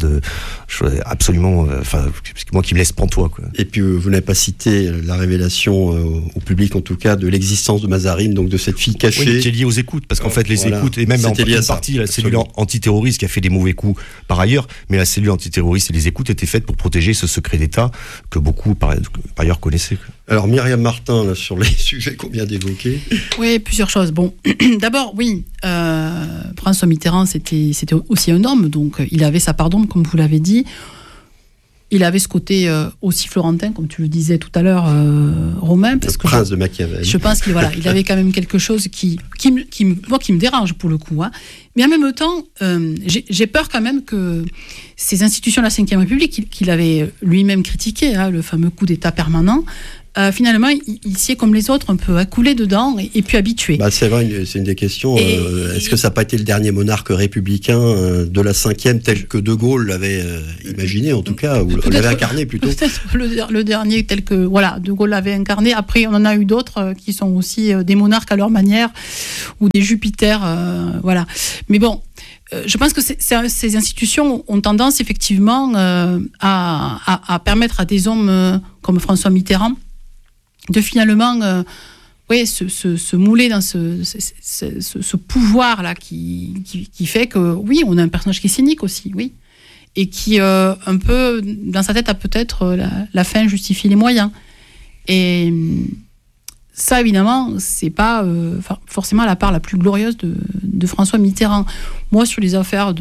C: absolument, moi qui me laisse pantois, quoi.
B: Et puis vous n'avez pas cité la révélation au public, en tout cas, de l'existence de Mazarine, donc de cette fille cachée.
C: Oui, qui est liée aux écoutes, parce qu'en fait les écoutes, et même en partie la cellule antiterroriste qui a fait des mauvais coups par ailleurs, mais la cellule antiterroriste et les écoutes étaient faites pour protéger ce secret d'État que beaucoup par ailleurs connaissaient, quoi.
B: Alors Myriam Martin, là, sur les sujets qu'on vient d'évoquer.
A: Oui, plusieurs choses. Bon, d'abord, Alors oui, François Mitterrand, c'était aussi un homme, donc il avait sa part d'ombre, comme vous l'avez dit. Il avait ce côté aussi florentin, comme tu le disais tout à l'heure, Romain. Parce que
B: prince de Machiavel.
A: Je pense qu'il avait quand même quelque chose qui me dérange pour le coup. Hein. Mais en même temps, j'ai peur quand même que ces institutions de la Ve République, qu'il avait lui-même critiqué, hein, le fameux coup d'État permanent, finalement, il s'y est comme les autres un peu accoulé dedans et puis habitué.
B: C'est vrai, c'est une des questions. Est-ce que ça n'a pas été le dernier monarque républicain de la Ve, tel que De Gaulle l'avait imaginé, en tout cas, ou l'avait incarné plutôt?
A: Peut-être le dernier tel que De Gaulle l'avait incarné. Après, on en a eu d'autres qui sont aussi des monarques à leur manière, ou des Jupiters, voilà. Mais bon, je pense que ces institutions ont tendance effectivement à permettre à des hommes comme François Mitterrand de finalement se mouler dans ce pouvoir-là qui fait que, oui, on a un personnage qui est cynique aussi, oui, et qui, un peu, dans sa tête, a peut-être la fin justifie les moyens. Et ça, évidemment, c'est pas forcément la part la plus glorieuse de François Mitterrand. Moi, sur les affaires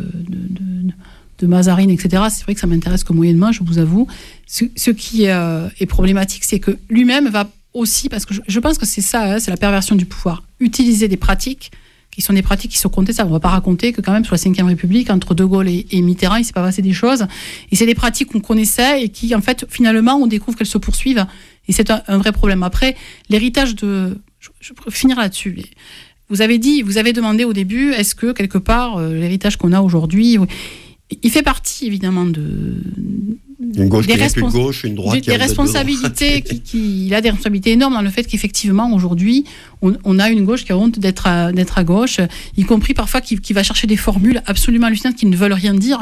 A: de Mazarine, etc., c'est vrai que ça m'intéresse que moyennement, je vous avoue. Ce qui est problématique, c'est que lui-même va aussi, parce que je pense que c'est ça, hein, c'est la perversion du pouvoir, utiliser des pratiques qui sont des pratiques qui sont contestables. On ne va pas raconter que quand même, sur la Ve République, entre De Gaulle et Mitterrand, il ne s'est pas passé des choses. Et c'est des pratiques qu'on connaissait et qui, en fait, finalement, on découvre qu'elles se poursuivent. Et c'est un vrai problème. Après, l'héritage de... Je vais finir là-dessus. Vous avez demandé au début, est-ce que, quelque part, l'héritage qu'on a aujourd'hui... Il fait partie, évidemment,
B: une gauche qui n'est plus de gauche, une droite qui a
A: des responsabilités. Il a des responsabilités énormes dans le fait qu'effectivement, aujourd'hui, on a une gauche qui a honte d'être à gauche, y compris parfois qui va chercher des formules absolument hallucinantes qui ne veulent rien dire.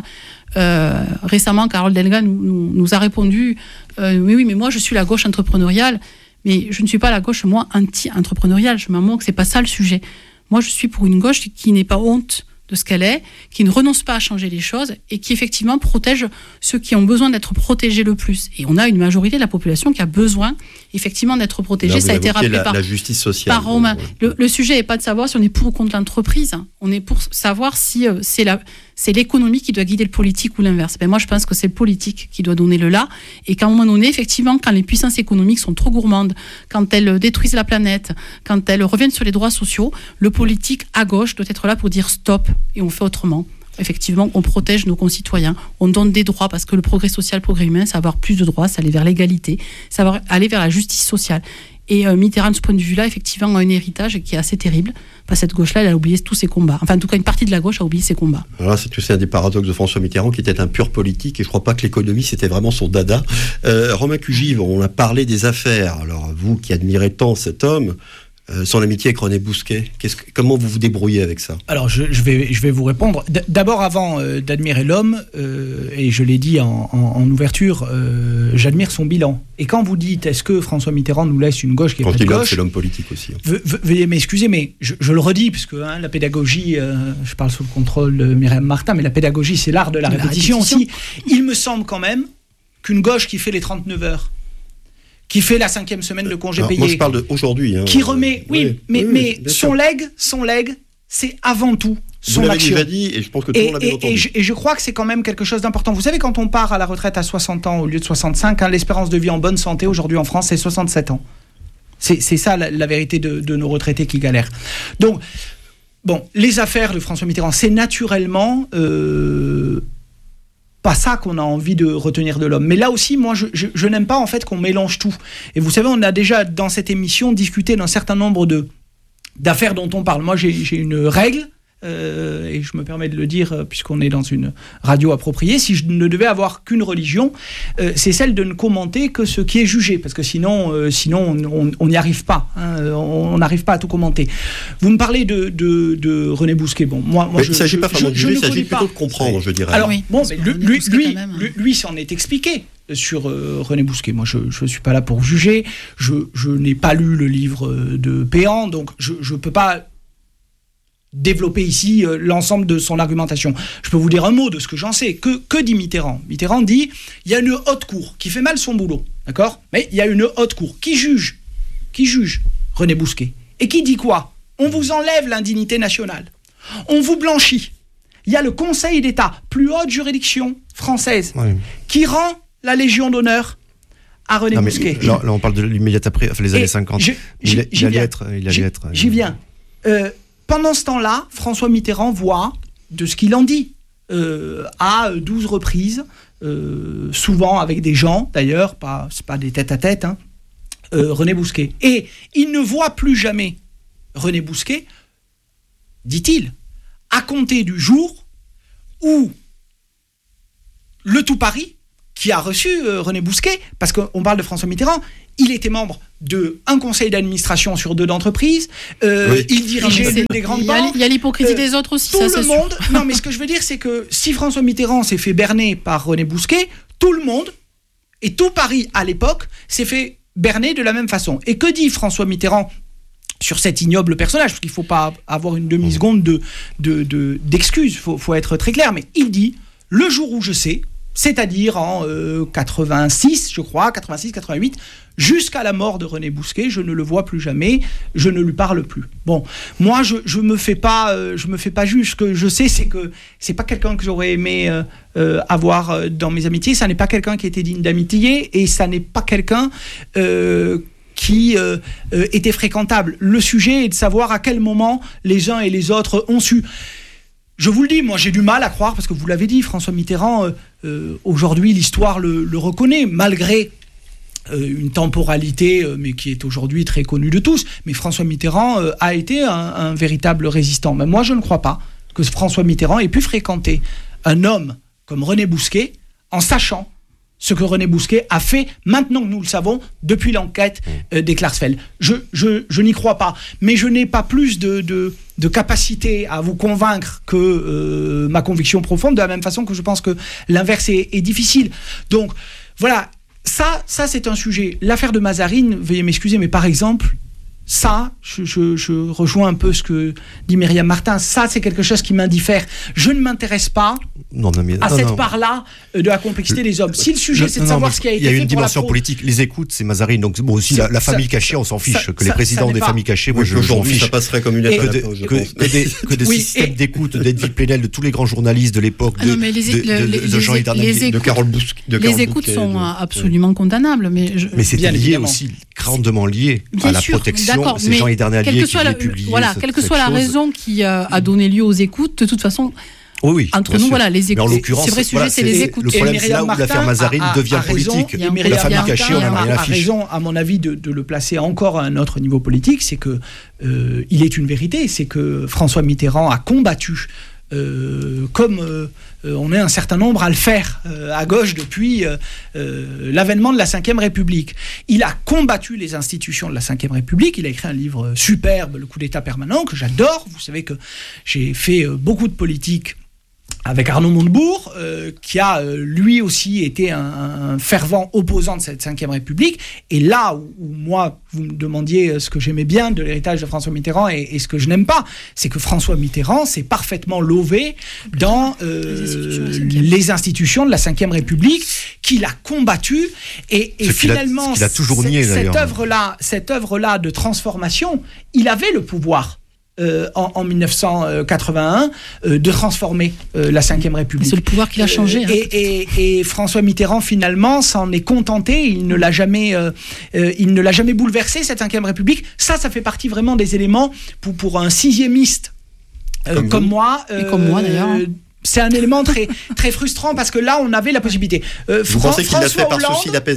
A: Récemment, Carole Delga nous a répondu oui, mais moi, je suis la gauche entrepreneuriale, mais je ne suis pas la gauche, moi, anti-entrepreneuriale. Je m'en moque, c'est pas ça le sujet. Moi, je suis pour une gauche qui n'ait pas honte de ce qu'elle est, qui ne renonce pas à changer les choses et qui effectivement protège ceux qui ont besoin d'être protégés le plus. Et on a une majorité de la population qui a besoin effectivement d'être protégée.
B: Là,
A: ça a été rappelé
B: la justice sociale,
A: par Romain. Le sujet n'est pas de savoir si on est pour ou contre l'entreprise. On est pour savoir si c'est l'économie qui doit guider le politique ou l'inverse. Moi, je pense que c'est le politique qui doit donner le là. Et qu'à un moment donné, effectivement, quand les puissances économiques sont trop gourmandes, quand elles détruisent la planète, quand elles reviennent sur les droits sociaux, le politique à gauche doit être là pour dire stop et on fait autrement. Effectivement, on protège nos concitoyens, on donne des droits parce que le progrès social, le progrès humain, c'est avoir plus de droits, c'est aller vers l'égalité, c'est aller vers la justice sociale. Et Mitterrand, de ce point de vue-là, effectivement, a un héritage qui est assez terrible. Cette gauche-là, elle a oublié tous ses combats. Enfin, en tout cas, une partie de la gauche a oublié ses combats.
B: Alors là, c'est aussi un des paradoxes de François Mitterrand, qui était un pur politique, et je ne crois pas que l'économie, c'était vraiment son dada. Romain Cugive, on a parlé des affaires. Alors, vous qui admirez tant cet homme, son amitié avec René Bousquet, comment vous vous débrouillez avec ça?
D: Alors, je vais vous répondre. D'abord, avant d'admirer l'homme, et je l'ai dit en ouverture, j'admire son bilan. Et quand vous dites, est-ce que François Mitterrand nous laisse une gauche qui est pas de gauche,
B: c'est l'homme politique aussi.
D: Veuillez m'excuser, mais je le redis, puisque la pédagogie, je parle sous le contrôle de Myriam Martin, mais la pédagogie, c'est l'art de la répétition aussi. Il me semble quand même qu'une gauche qui fait les 39 heures, qui fait la 5e semaine de congé payé.
B: Moi, je parle d'aujourd'hui.
D: Qui remet, mais son legs, c'est avant tout son action.
B: Vous l'avez déjà dit, et je pense que tout le monde l'a bien entendu.
D: Et je crois que c'est quand même quelque chose d'important. Vous savez, quand on part à la retraite à 60 ans au lieu de 65, l'espérance de vie en bonne santé aujourd'hui en France, c'est 67 ans. C'est ça la vérité de nos retraités qui galèrent. Donc, bon, les affaires de François Mitterrand, c'est naturellement... pas ça qu'on a envie de retenir de l'homme. Mais là aussi, moi, je n'aime pas en fait qu'on mélange tout. Et vous savez, on a déjà dans cette émission discuté d'un certain nombre d'affaires dont on parle. Moi, j'ai une règle, et je me permets de le dire puisqu'on est dans une radio appropriée, si je ne devais avoir qu'une religion, c'est celle de ne commenter que ce qui est jugé, parce que sinon on n'y arrive pas. On n'arrive pas à tout commenter. Vous me parlez de René Bousquet. Bon, moi
B: il ne s'agit pas vraiment de juger, il s'agit plutôt de comprendre, je dirais.
D: Alors, bon, lui s'en est expliqué sur René Bousquet. Moi, je ne suis pas là pour juger. Je n'ai pas lu le livre de Péan, donc je ne peux pas développer ici l'ensemble de son argumentation. Je peux vous dire un mot de ce que j'en sais. Que dit Mitterrand? Mitterrand dit, il y a une haute cour qui fait mal son boulot, d'accord? Mais il y a une haute cour qui juge René Bousquet. Et qui dit quoi? On vous enlève l'indignité nationale. On vous blanchit. Il y a le Conseil d'État, plus haute juridiction française, qui rend la Légion d'honneur à René Bousquet.
C: Là, on parle de l'immédiat après, les années 50. Il allait être.
D: J'y viens. Pendant ce temps-là, François Mitterrand voit, de ce qu'il en dit, à 12 reprises, souvent avec des gens, d'ailleurs, c'est pas des tête-à-tête, René Bousquet. Et il ne voit plus jamais René Bousquet, dit-il, à compter du jour où le tout Paris, qui a reçu René Bousquet, parce qu'on parle de François Mitterrand, il était membre d'un conseil d'administration sur 2 d'entreprises, il dirigeait l'une des grandes banques.
A: Il y a l'hypocrisie des autres aussi,
D: tout
A: ça,
D: le monde. Non, mais ce que je veux dire, c'est que si François Mitterrand s'est fait berner par René Bousquet, tout le monde, et tout Paris à l'époque, s'est fait berner de la même façon. Et que dit François Mitterrand sur cet ignoble personnage, parce qu'il ne faut pas avoir une demi-seconde d'excuses, faut être très clair, mais il dit, le jour où je sais, c'est-à-dire en 86, je crois, 86-88, jusqu'à la mort de René Bousquet, je ne le vois plus jamais, je ne lui parle plus. Bon, moi, je me fais pas juge. Ce que je sais, c'est que c'est pas quelqu'un que j'aurais aimé avoir dans mes amitiés. Ça n'est pas quelqu'un qui était digne d'amitié, et ça n'est pas quelqu'un qui était fréquentable. Le sujet est de savoir à quel moment les uns et les autres ont su. Je vous le dis, moi j'ai du mal à croire, parce que vous l'avez dit, François Mitterrand, aujourd'hui l'histoire le reconnaît, malgré une temporalité, mais qui est aujourd'hui très connue de tous. Mais François Mitterrand a été un véritable résistant. Mais moi je ne crois pas que François Mitterrand ait pu fréquenter un homme comme René Bousquet en sachant ce que René Bousquet a fait, maintenant que nous le savons, depuis l'enquête des Klarsfeld. Je n'y crois pas, mais je n'ai pas plus de capacité à vous convaincre que ma conviction profonde, de la même façon que je pense que l'inverse est difficile. Donc, voilà, ça c'est un sujet. L'affaire de Mazarine, veuillez m'excuser, mais par exemple, ça, je rejoins un peu ce que dit Myriam Martin, ça c'est quelque chose qui m'indiffère. Je ne m'intéresse pas à cette part-là de la complexité des hommes. Si le sujet c'est de savoir ce qui a été fait.
C: Il y a une dimension politique. Les écoutes, c'est Mazarine. Donc bon, aussi la famille cachée, on s'en fiche. Que les présidents des familles cachées, moi je m'en fiche.
B: Ça passerait comme une lettre à la poste,
C: que des systèmes d'écoute, d'Edwy Plenel, de tous les grands journalistes de l'époque, de Jean Hidalgo,
B: de Carole Bousquet.
A: Les écoutes sont absolument condamnables. Mais
C: c'était lié aussi, grandement lié à la protection.
A: D'accord,
C: c'est Jean Hidalgo qui l'a publié.
A: Voilà, quelle que soit la raison qui a donné lieu aux écoutes, de toute façon.
C: Oui,
A: entre nous, voilà, les écoutes. C'est vrai, sujet, c'est les écoutes.
C: Le problème, c'est là où l'affaire Mazarine devient politique. La famille cachée, on n'a rien à fiche.
D: Raison, à mon avis, de le placer encore à un autre niveau politique, c'est que il est une vérité, c'est que François Mitterrand a combattu, comme on est un certain nombre à le faire à gauche depuis l'avènement de la Ve République. Il a combattu les institutions de la Ve République. Il a écrit un livre superbe, Le coup d'État permanent, que j'adore. Vous savez que j'ai fait beaucoup de politique avec Arnaud Montebourg, qui a lui aussi été un fervent opposant de cette Ve République. Et là où moi, vous me demandiez ce que j'aimais bien de l'héritage de François Mitterrand et ce que je n'aime pas, c'est que François Mitterrand s'est parfaitement lové dans les institutions de la Ve République, qu'il a combattu. Et finalement,
C: qu'il a toujours nié,
D: cette œuvre-là de transformation, il avait le pouvoir. En 1981, de transformer la Ve République.
A: C'est le pouvoir qui l'a changé.
D: Et François Mitterrand, finalement, s'en est contenté. Il ne l'a jamais bouleversé, cette Ve République. Ça fait partie vraiment des éléments pour un sixiémiste comme moi.
A: Et comme moi, d'ailleurs.
D: C'est un élément très, très frustrant, parce que là, on avait la possibilité.
B: Vous pensez qu'il l'a fait par souci d'apaisement ?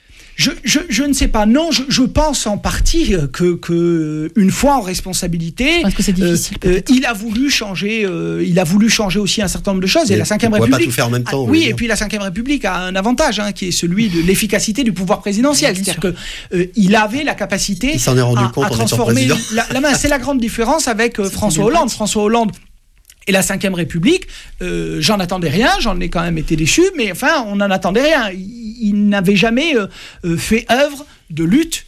D: Je ne sais pas. Non, je pense en partie que une fois en responsabilité,
A: parce que c'est difficile,
D: il a voulu changer aussi un certain nombre de choses. Et la Ve République.
B: On ne peut pas tout faire en même temps.
D: Oui, et puis la Ve République a un avantage, qui est celui de l'efficacité du pouvoir présidentiel. C'est-à-dire que il avait la capacité à transformer la main. C'est la grande différence avec François Hollande. François Hollande et la Ve République, j'en attendais rien, j'en ai quand même été déçu, mais enfin, on n'en attendait rien. Il n'avait jamais fait œuvre de lutte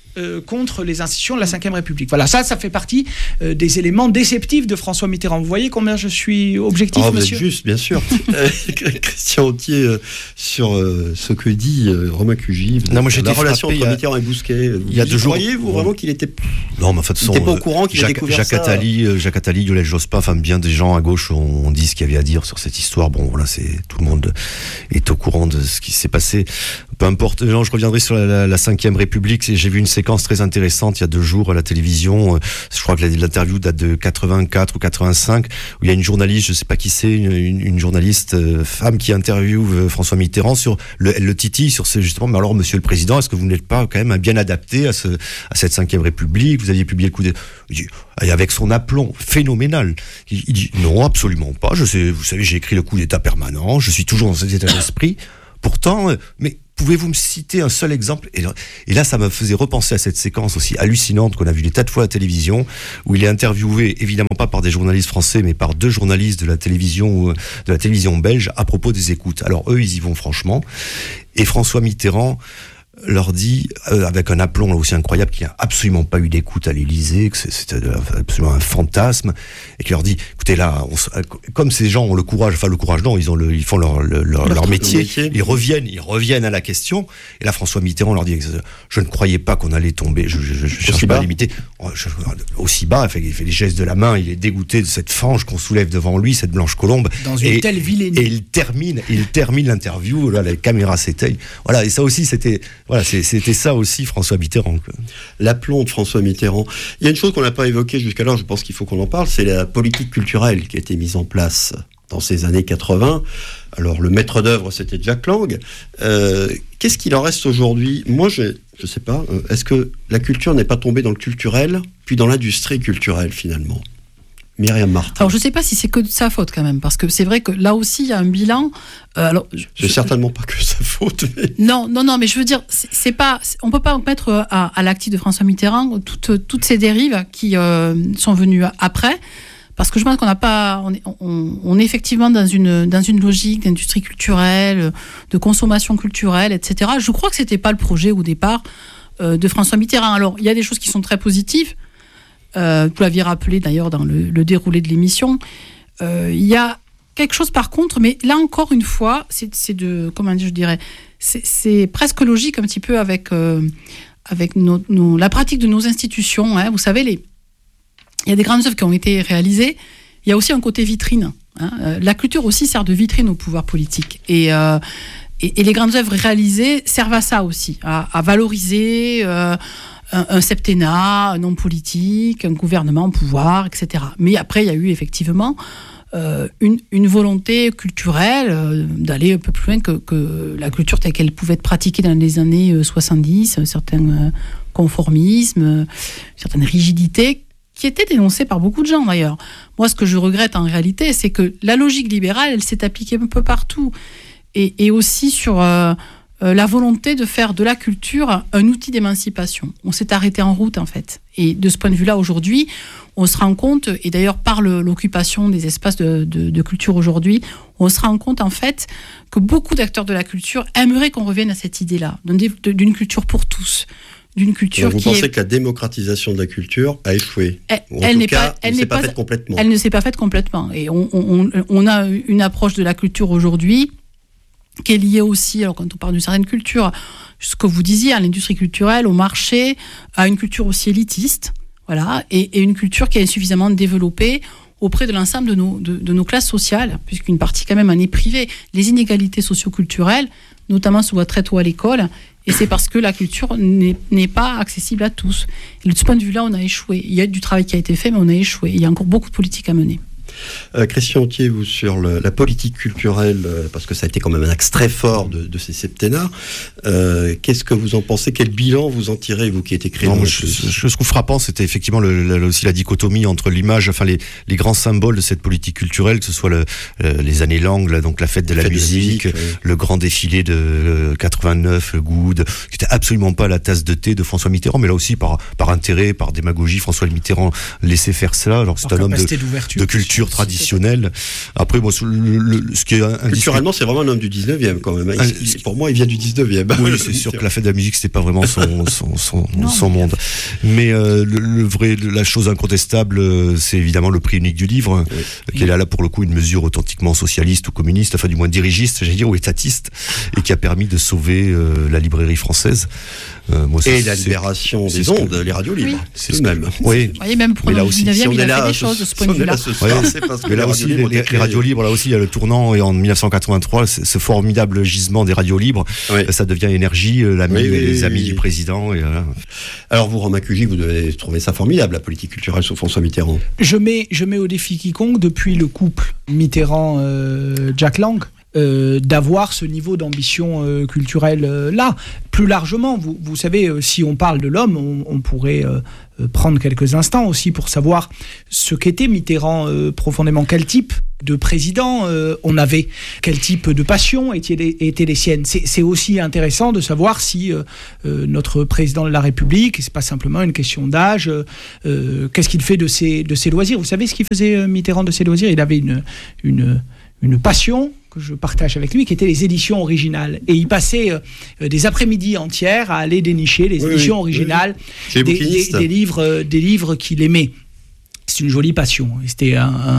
D: contre les institutions de la Ve République. Voilà, ça fait partie des éléments déceptifs de François Mitterrand. Vous voyez combien je suis objectif, monsieur ?
B: Vous êtes juste, bien sûr. Christian Authier, sur ce que dit Romain Cugy, la relation entre Mitterrand et Bousquet.
C: Il y a 2 jours.
B: Croyez-vous vraiment qu'il était...
C: Non, mais en fait,
B: il n'était pas au courant qu'il a découvert
C: Jacques Attali, Lionel Jospin, enfin bien des gens à gauche ont dit ce qu'il y avait à dire sur cette histoire. Bon, voilà, tout le monde est au courant de ce qui s'est passé. Peu importe. Non, je reviendrai sur la Ve République. J'ai vu une séquence très intéressante il y a 2 jours à la télévision. Je crois que l'interview date de 84 ou 85, où il y a une journaliste, je sais pas qui c'est, une journaliste femme qui interviewe François Mitterrand sur le titille sur ce, justement. Mais alors, Monsieur le Président, est-ce que vous n'êtes pas quand même bien adapté à cette Ve République ? Vous aviez publié le coup d'État. Et avec son aplomb phénoménal, il dit non, absolument pas. Vous savez, j'ai écrit le coup d'État permanent. Je suis toujours dans cet état d'esprit. Pourtant, mais pouvez-vous me citer un seul exemple ? Et là, ça me faisait repenser à cette séquence aussi hallucinante qu'on a vue des tas de fois à la télévision, où il est interviewé, évidemment pas par des journalistes français, mais par 2 journalistes de la télévision belge à propos des écoutes. Alors eux, ils y vont franchement. Et François Mitterrand leur dit, avec un aplomb là aussi incroyable, qu'il n'y a absolument pas eu d'écoute à l'Élysée, que c'était absolument un fantasme, et qu'il leur dit, écoutez là, comme ces gens ont le courage, enfin le courage non, ils font leur métier, ils reviennent à la question, et là François Mitterrand leur dit, je ne croyais pas qu'on allait tomber, je cherche pas à l'imiter, aussi bas, il fait des gestes de la main, il est dégoûté de cette fange qu'on soulève devant lui, cette blanche colombe,
D: dans une telle vilainie.
C: Et il termine l'interview, là la caméra s'éteigne, voilà, et ça aussi c'était ça aussi François Mitterrand.
B: L'aplomb de François Mitterrand. Il y a une chose qu'on n'a pas évoquée jusqu'alors, je pense qu'il faut qu'on en parle, c'est la politique culturelle qui a été mise en place dans ces années 80. Alors le maître d'œuvre, c'était Jack Lang. Qu'est-ce qu'il en reste aujourd'hui ? Moi, je sais pas. Est-ce que la culture n'est pas tombée dans le culturel, puis dans l'industrie culturelle finalement ? Myriam Martin.
A: Alors je ne sais pas si c'est que de sa faute quand même, parce que c'est vrai que là aussi il y a un bilan.
B: C'est certainement pas que sa faute. Mais...
A: Non, mais je veux dire, c'est pas, on peut pas mettre à l'actif de François Mitterrand toutes ces dérives qui sont venues après, parce que je pense qu'on n'a pas, on est effectivement dans une logique d'industrie culturelle, de consommation culturelle, etc. Je crois que c'était pas le projet au départ de François Mitterrand. Alors il y a des choses qui sont très positives. Vous l'aviez rappelé d'ailleurs dans le déroulé de l'émission. Il y a quelque chose par contre, mais là encore une fois, c'est presque logique un petit peu avec la pratique de nos institutions. Hein. Vous savez, il y a des grandes œuvres qui ont été réalisées. Il y a aussi un côté vitrine. Hein. La culture aussi sert de vitrine au pouvoir politique. Et les grandes œuvres réalisées servent à ça aussi, à valoriser un septennat, un homme politique, un gouvernement au pouvoir, etc. Mais après, il y a eu effectivement une volonté culturelle d'aller un peu plus loin que la culture telle qu'elle pouvait être pratiquée dans les années 70, un certain conformisme, certaines rigidités qui étaient dénoncées par beaucoup de gens d'ailleurs. Moi, ce que je regrette en réalité, c'est que la logique libérale, elle s'est appliquée un peu partout. Et aussi sur la volonté de faire de la culture un outil d'émancipation. On s'est arrêté en route, en fait. Et de ce point de vue-là, aujourd'hui, on se rend compte, et d'ailleurs par l'occupation des espaces de culture aujourd'hui, on se rend compte, en fait, que beaucoup d'acteurs de la culture aimeraient qu'on revienne à cette idée-là, d'une culture pour tous. D'une culture
B: vous pensez que la démocratisation de la culture a échoué ?
A: Elle ne s'est pas faite complètement. Elle ne s'est pas faite complètement. Et on a une approche de la culture aujourd'hui qui est liée aussi, alors quand on parle d'une certaine culture, ce que vous disiez, à l'industrie culturelle, au marché, à une culture aussi élitiste, voilà, et une culture qui est insuffisamment développée auprès de l'ensemble de nos classes sociales, puisqu'une partie quand même en est privée. Les inégalités socio-culturelles, notamment se voient très tôt à l'école, et c'est parce que la culture n'est pas accessible à tous. Et de ce point de vue-là, on a échoué. Il y a du travail qui a été fait, mais on a échoué. Il y a encore beaucoup de politique à mener.
B: Christian Authier, vous, sur la politique culturelle, parce que ça a été quand même un axe très fort de ces septennats, qu'est-ce que vous en pensez ? Quel bilan vous en tirez, vous qui êtes écrivain ?
C: Je trouve frappant, c'était effectivement aussi la dichotomie entre l'image, enfin les grands symboles de cette politique culturelle, que ce soit les années Lang, donc la fête de la musique, le grand défilé de 89, le Good, qui n'était absolument pas la tasse de thé de François Mitterrand, mais là aussi par intérêt, par démagogie, François Mitterrand laissait faire cela. Alors c'est un homme de culture. culture traditionnelle. Après, moi, ce qui est
B: culturellement, c'est vraiment un homme du 19e quand même. Pour moi, il vient du 19e.
C: Oui, c'est sûr que la fête de la musique, c'était pas vraiment son monde. Mais la chose incontestable, c'est évidemment le prix unique du livre, qui est là pour le coup une mesure authentiquement socialiste ou communiste, enfin du moins dirigiste, j'allais dire, ou étatiste, et qui a permis de sauver la librairie française.
B: Et la libération des ondes, les radios libres.
C: Oui. C'est ce même. Oui.
A: Oui, même pour le 19e, il a fait des choses de ce point de vue-là.
C: Mais là aussi, les radios libres, là aussi, il y a le tournant, et en 1983, ce formidable gisement des radios libres, ça devient Énergie, les amis du président. Et voilà.
B: Alors vous, Romain Cugy, vous devez trouver ça formidable, la politique culturelle sous François Mitterrand.
D: Je mets au défi quiconque, depuis le couple Mitterrand-Jack Lang, d'avoir ce niveau d'ambition culturelle là. Plus largement, vous savez, si on parle de l'homme, on pourrait prendre quelques instants aussi pour savoir ce qu'était Mitterrand profondément, quel type de président on avait, quel type de passion étaient les siennes. C'est aussi intéressant de savoir si notre président de la République, et c'est pas simplement une question d'âge, qu'est-ce qu'il fait de ses loisirs. Vous savez ce qu'il faisait Mitterrand de ses loisirs? Il avait une passion que je partage avec lui, qui était les éditions originales. Et il passait des après-midi entières à aller dénicher les éditions originales des livres qu'il aimait. C'est une jolie passion. C'était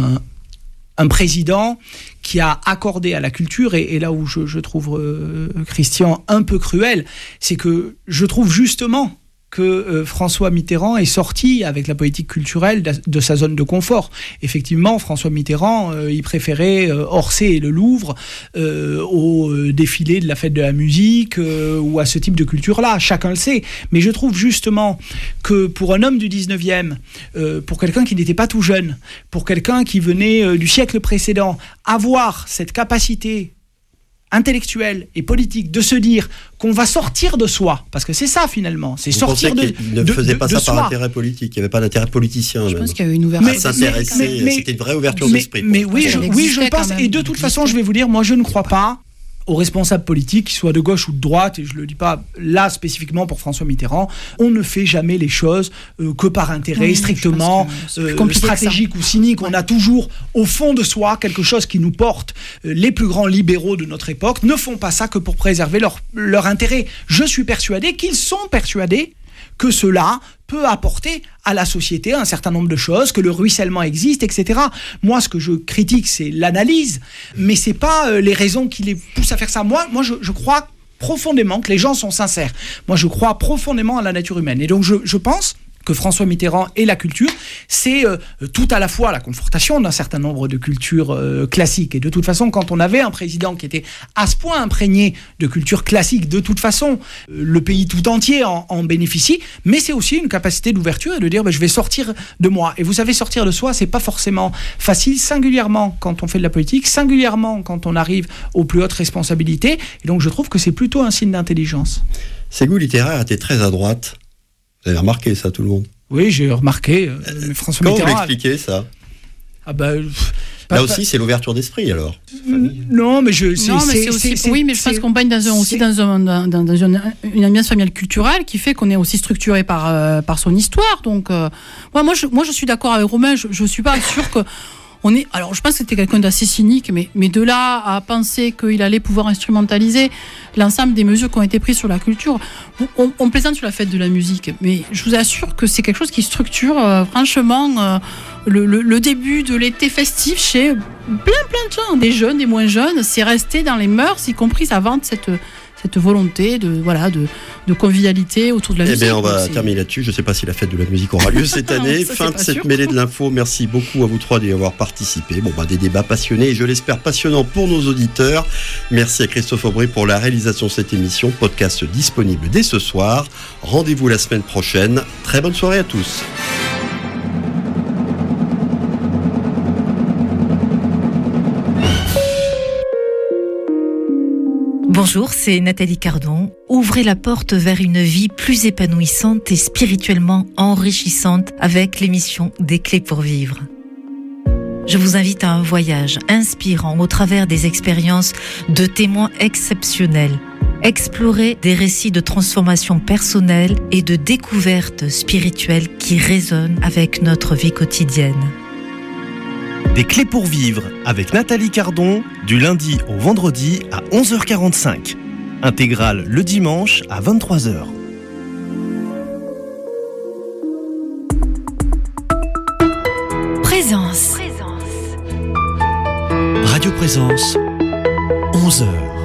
D: un président qui a accordé à la culture, et là où je trouve Christian un peu cruel, c'est que je trouve justement que François Mitterrand est sorti avec la politique culturelle de sa zone de confort. Effectivement, François Mitterrand, il préférait Orsay et le Louvre au défilé de la fête de la musique ou à ce type de culture-là. Chacun le sait. Mais je trouve justement que pour un homme du 19e, pour quelqu'un qui n'était pas tout jeune, pour quelqu'un qui venait du siècle précédent, avoir cette capacité intellectuel et politique de se dire qu'on va sortir de soi, parce que c'est ça finalement, c'est sortir de soi.
B: Il ne faisait pas ça par intérêt politique, il n'y avait pas d'intérêt politicien.
A: Je pense qu'il y a eu une ouverture.
B: C'était une vraie ouverture d'esprit.
D: Mais oui, je pense, et de toute façon, je vais vous dire, moi je ne crois pas aux responsables politiques, qu'ils soient de gauche ou de droite, et je ne le dis pas là spécifiquement pour François Mitterrand, on ne fait jamais les choses que par intérêt strictement stratégique ou cynique. On a toujours au fond de soi quelque chose qui nous porte. Les plus grands libéraux de notre époque ne font pas ça que pour préserver leur intérêt. Je suis persuadé qu'ils sont persuadés que cela peut apporter à la société un certain nombre de choses, que le ruissellement existe, etc. Moi, ce que je critique, c'est l'analyse, mais c'est pas les raisons qui les poussent à faire ça. Moi, je crois profondément que les gens sont sincères. Moi, je crois profondément à la nature humaine. Et donc, je pense que François Mitterrand et la culture, c'est tout à la fois la confortation d'un certain nombre de cultures classiques. Et de toute façon, quand on avait un président qui était à ce point imprégné de culture classique, de toute façon, le pays tout entier en bénéficie. Mais c'est aussi une capacité d'ouverture et de dire je vais sortir de moi. Et vous savez, sortir de soi, c'est pas forcément facile, singulièrement quand on fait de la politique, singulièrement quand on arrive aux plus hautes responsabilités. Et donc, je trouve que c'est plutôt un signe d'intelligence.
B: Ses goûts littéraires étaient très à droite. Vous avez remarqué ça, tout le monde?
D: Oui, j'ai remarqué. François Mitterrand.
B: Comment vous l'expliquez, ça? Là aussi, c'est l'ouverture d'esprit, alors.
D: Non, mais
A: oui, mais je pense qu'on baigne dans une ambiance familiale culturelle qui fait qu'on est aussi structuré par son histoire. Donc, moi, je suis d'accord avec Romain. Je suis pas sûr que alors, je pense que c'était quelqu'un d'assez cynique, mais de là à penser qu'il allait pouvoir instrumentaliser l'ensemble des mesures qui ont été prises sur la culture, on plaisante sur la fête de la musique, mais je vous assure que c'est quelque chose qui structure franchement le début de l'été festif chez plein de gens, des jeunes, des moins jeunes. C'est resté dans les mœurs, y compris avant cette volonté de convivialité autour de la musique.
B: On va terminer là-dessus. Je ne sais pas si la fête de la musique aura lieu cette année. Fin de cette mêlée de l'info. Merci beaucoup à vous trois d'y avoir participé. Des débats passionnés et je l'espère passionnants pour nos auditeurs. Merci à Christophe Aubry pour la réalisation de cette émission. Podcast disponible dès ce soir. Rendez-vous la semaine prochaine. Très bonne soirée à tous.
E: Bonjour, c'est Nathalie Cardon. Ouvrez la porte vers une vie plus épanouissante et spirituellement enrichissante avec l'émission Des Clés pour vivre. Je vous invite à un voyage inspirant au travers des expériences de témoins exceptionnels. Explorer des récits de transformation personnelle et de découverte spirituelle qui résonnent avec notre vie quotidienne.
F: Des clés pour vivre avec Nathalie Cardon, du lundi au vendredi à 11h45. Intégrale le dimanche à 23h.
E: Présence.
F: Radio Présence, 11h.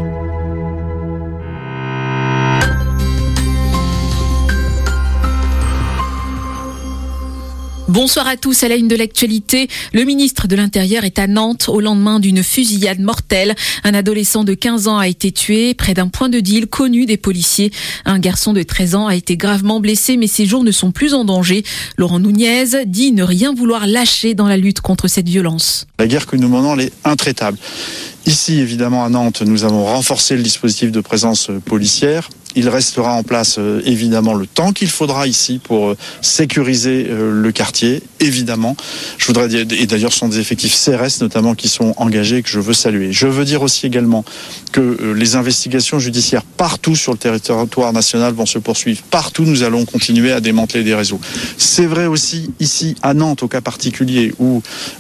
G: Bonsoir à tous. À la une de l'actualité, le ministre de l'Intérieur est à Nantes au lendemain d'une fusillade mortelle. Un adolescent de 15 ans a été tué près d'un point de deal connu des policiers. Un garçon de 13 ans a été gravement blessé, mais ses jours ne sont plus en danger. Laurent Nunez dit ne rien vouloir lâcher dans la lutte contre cette violence.
H: La guerre que nous menons, elle est intraitable. Ici, évidemment, à Nantes, nous avons renforcé le dispositif de présence policière. Il restera en place, évidemment, le temps qu'il faudra ici pour sécuriser le quartier, évidemment. Je voudrais dire, et d'ailleurs, ce sont des effectifs CRS, notamment, qui sont engagés, que je veux saluer. Je veux dire aussi également que les investigations judiciaires partout sur le territoire national vont se poursuivre. Partout, nous allons continuer à démanteler des réseaux. C'est vrai aussi ici, à Nantes, au cas particulier, où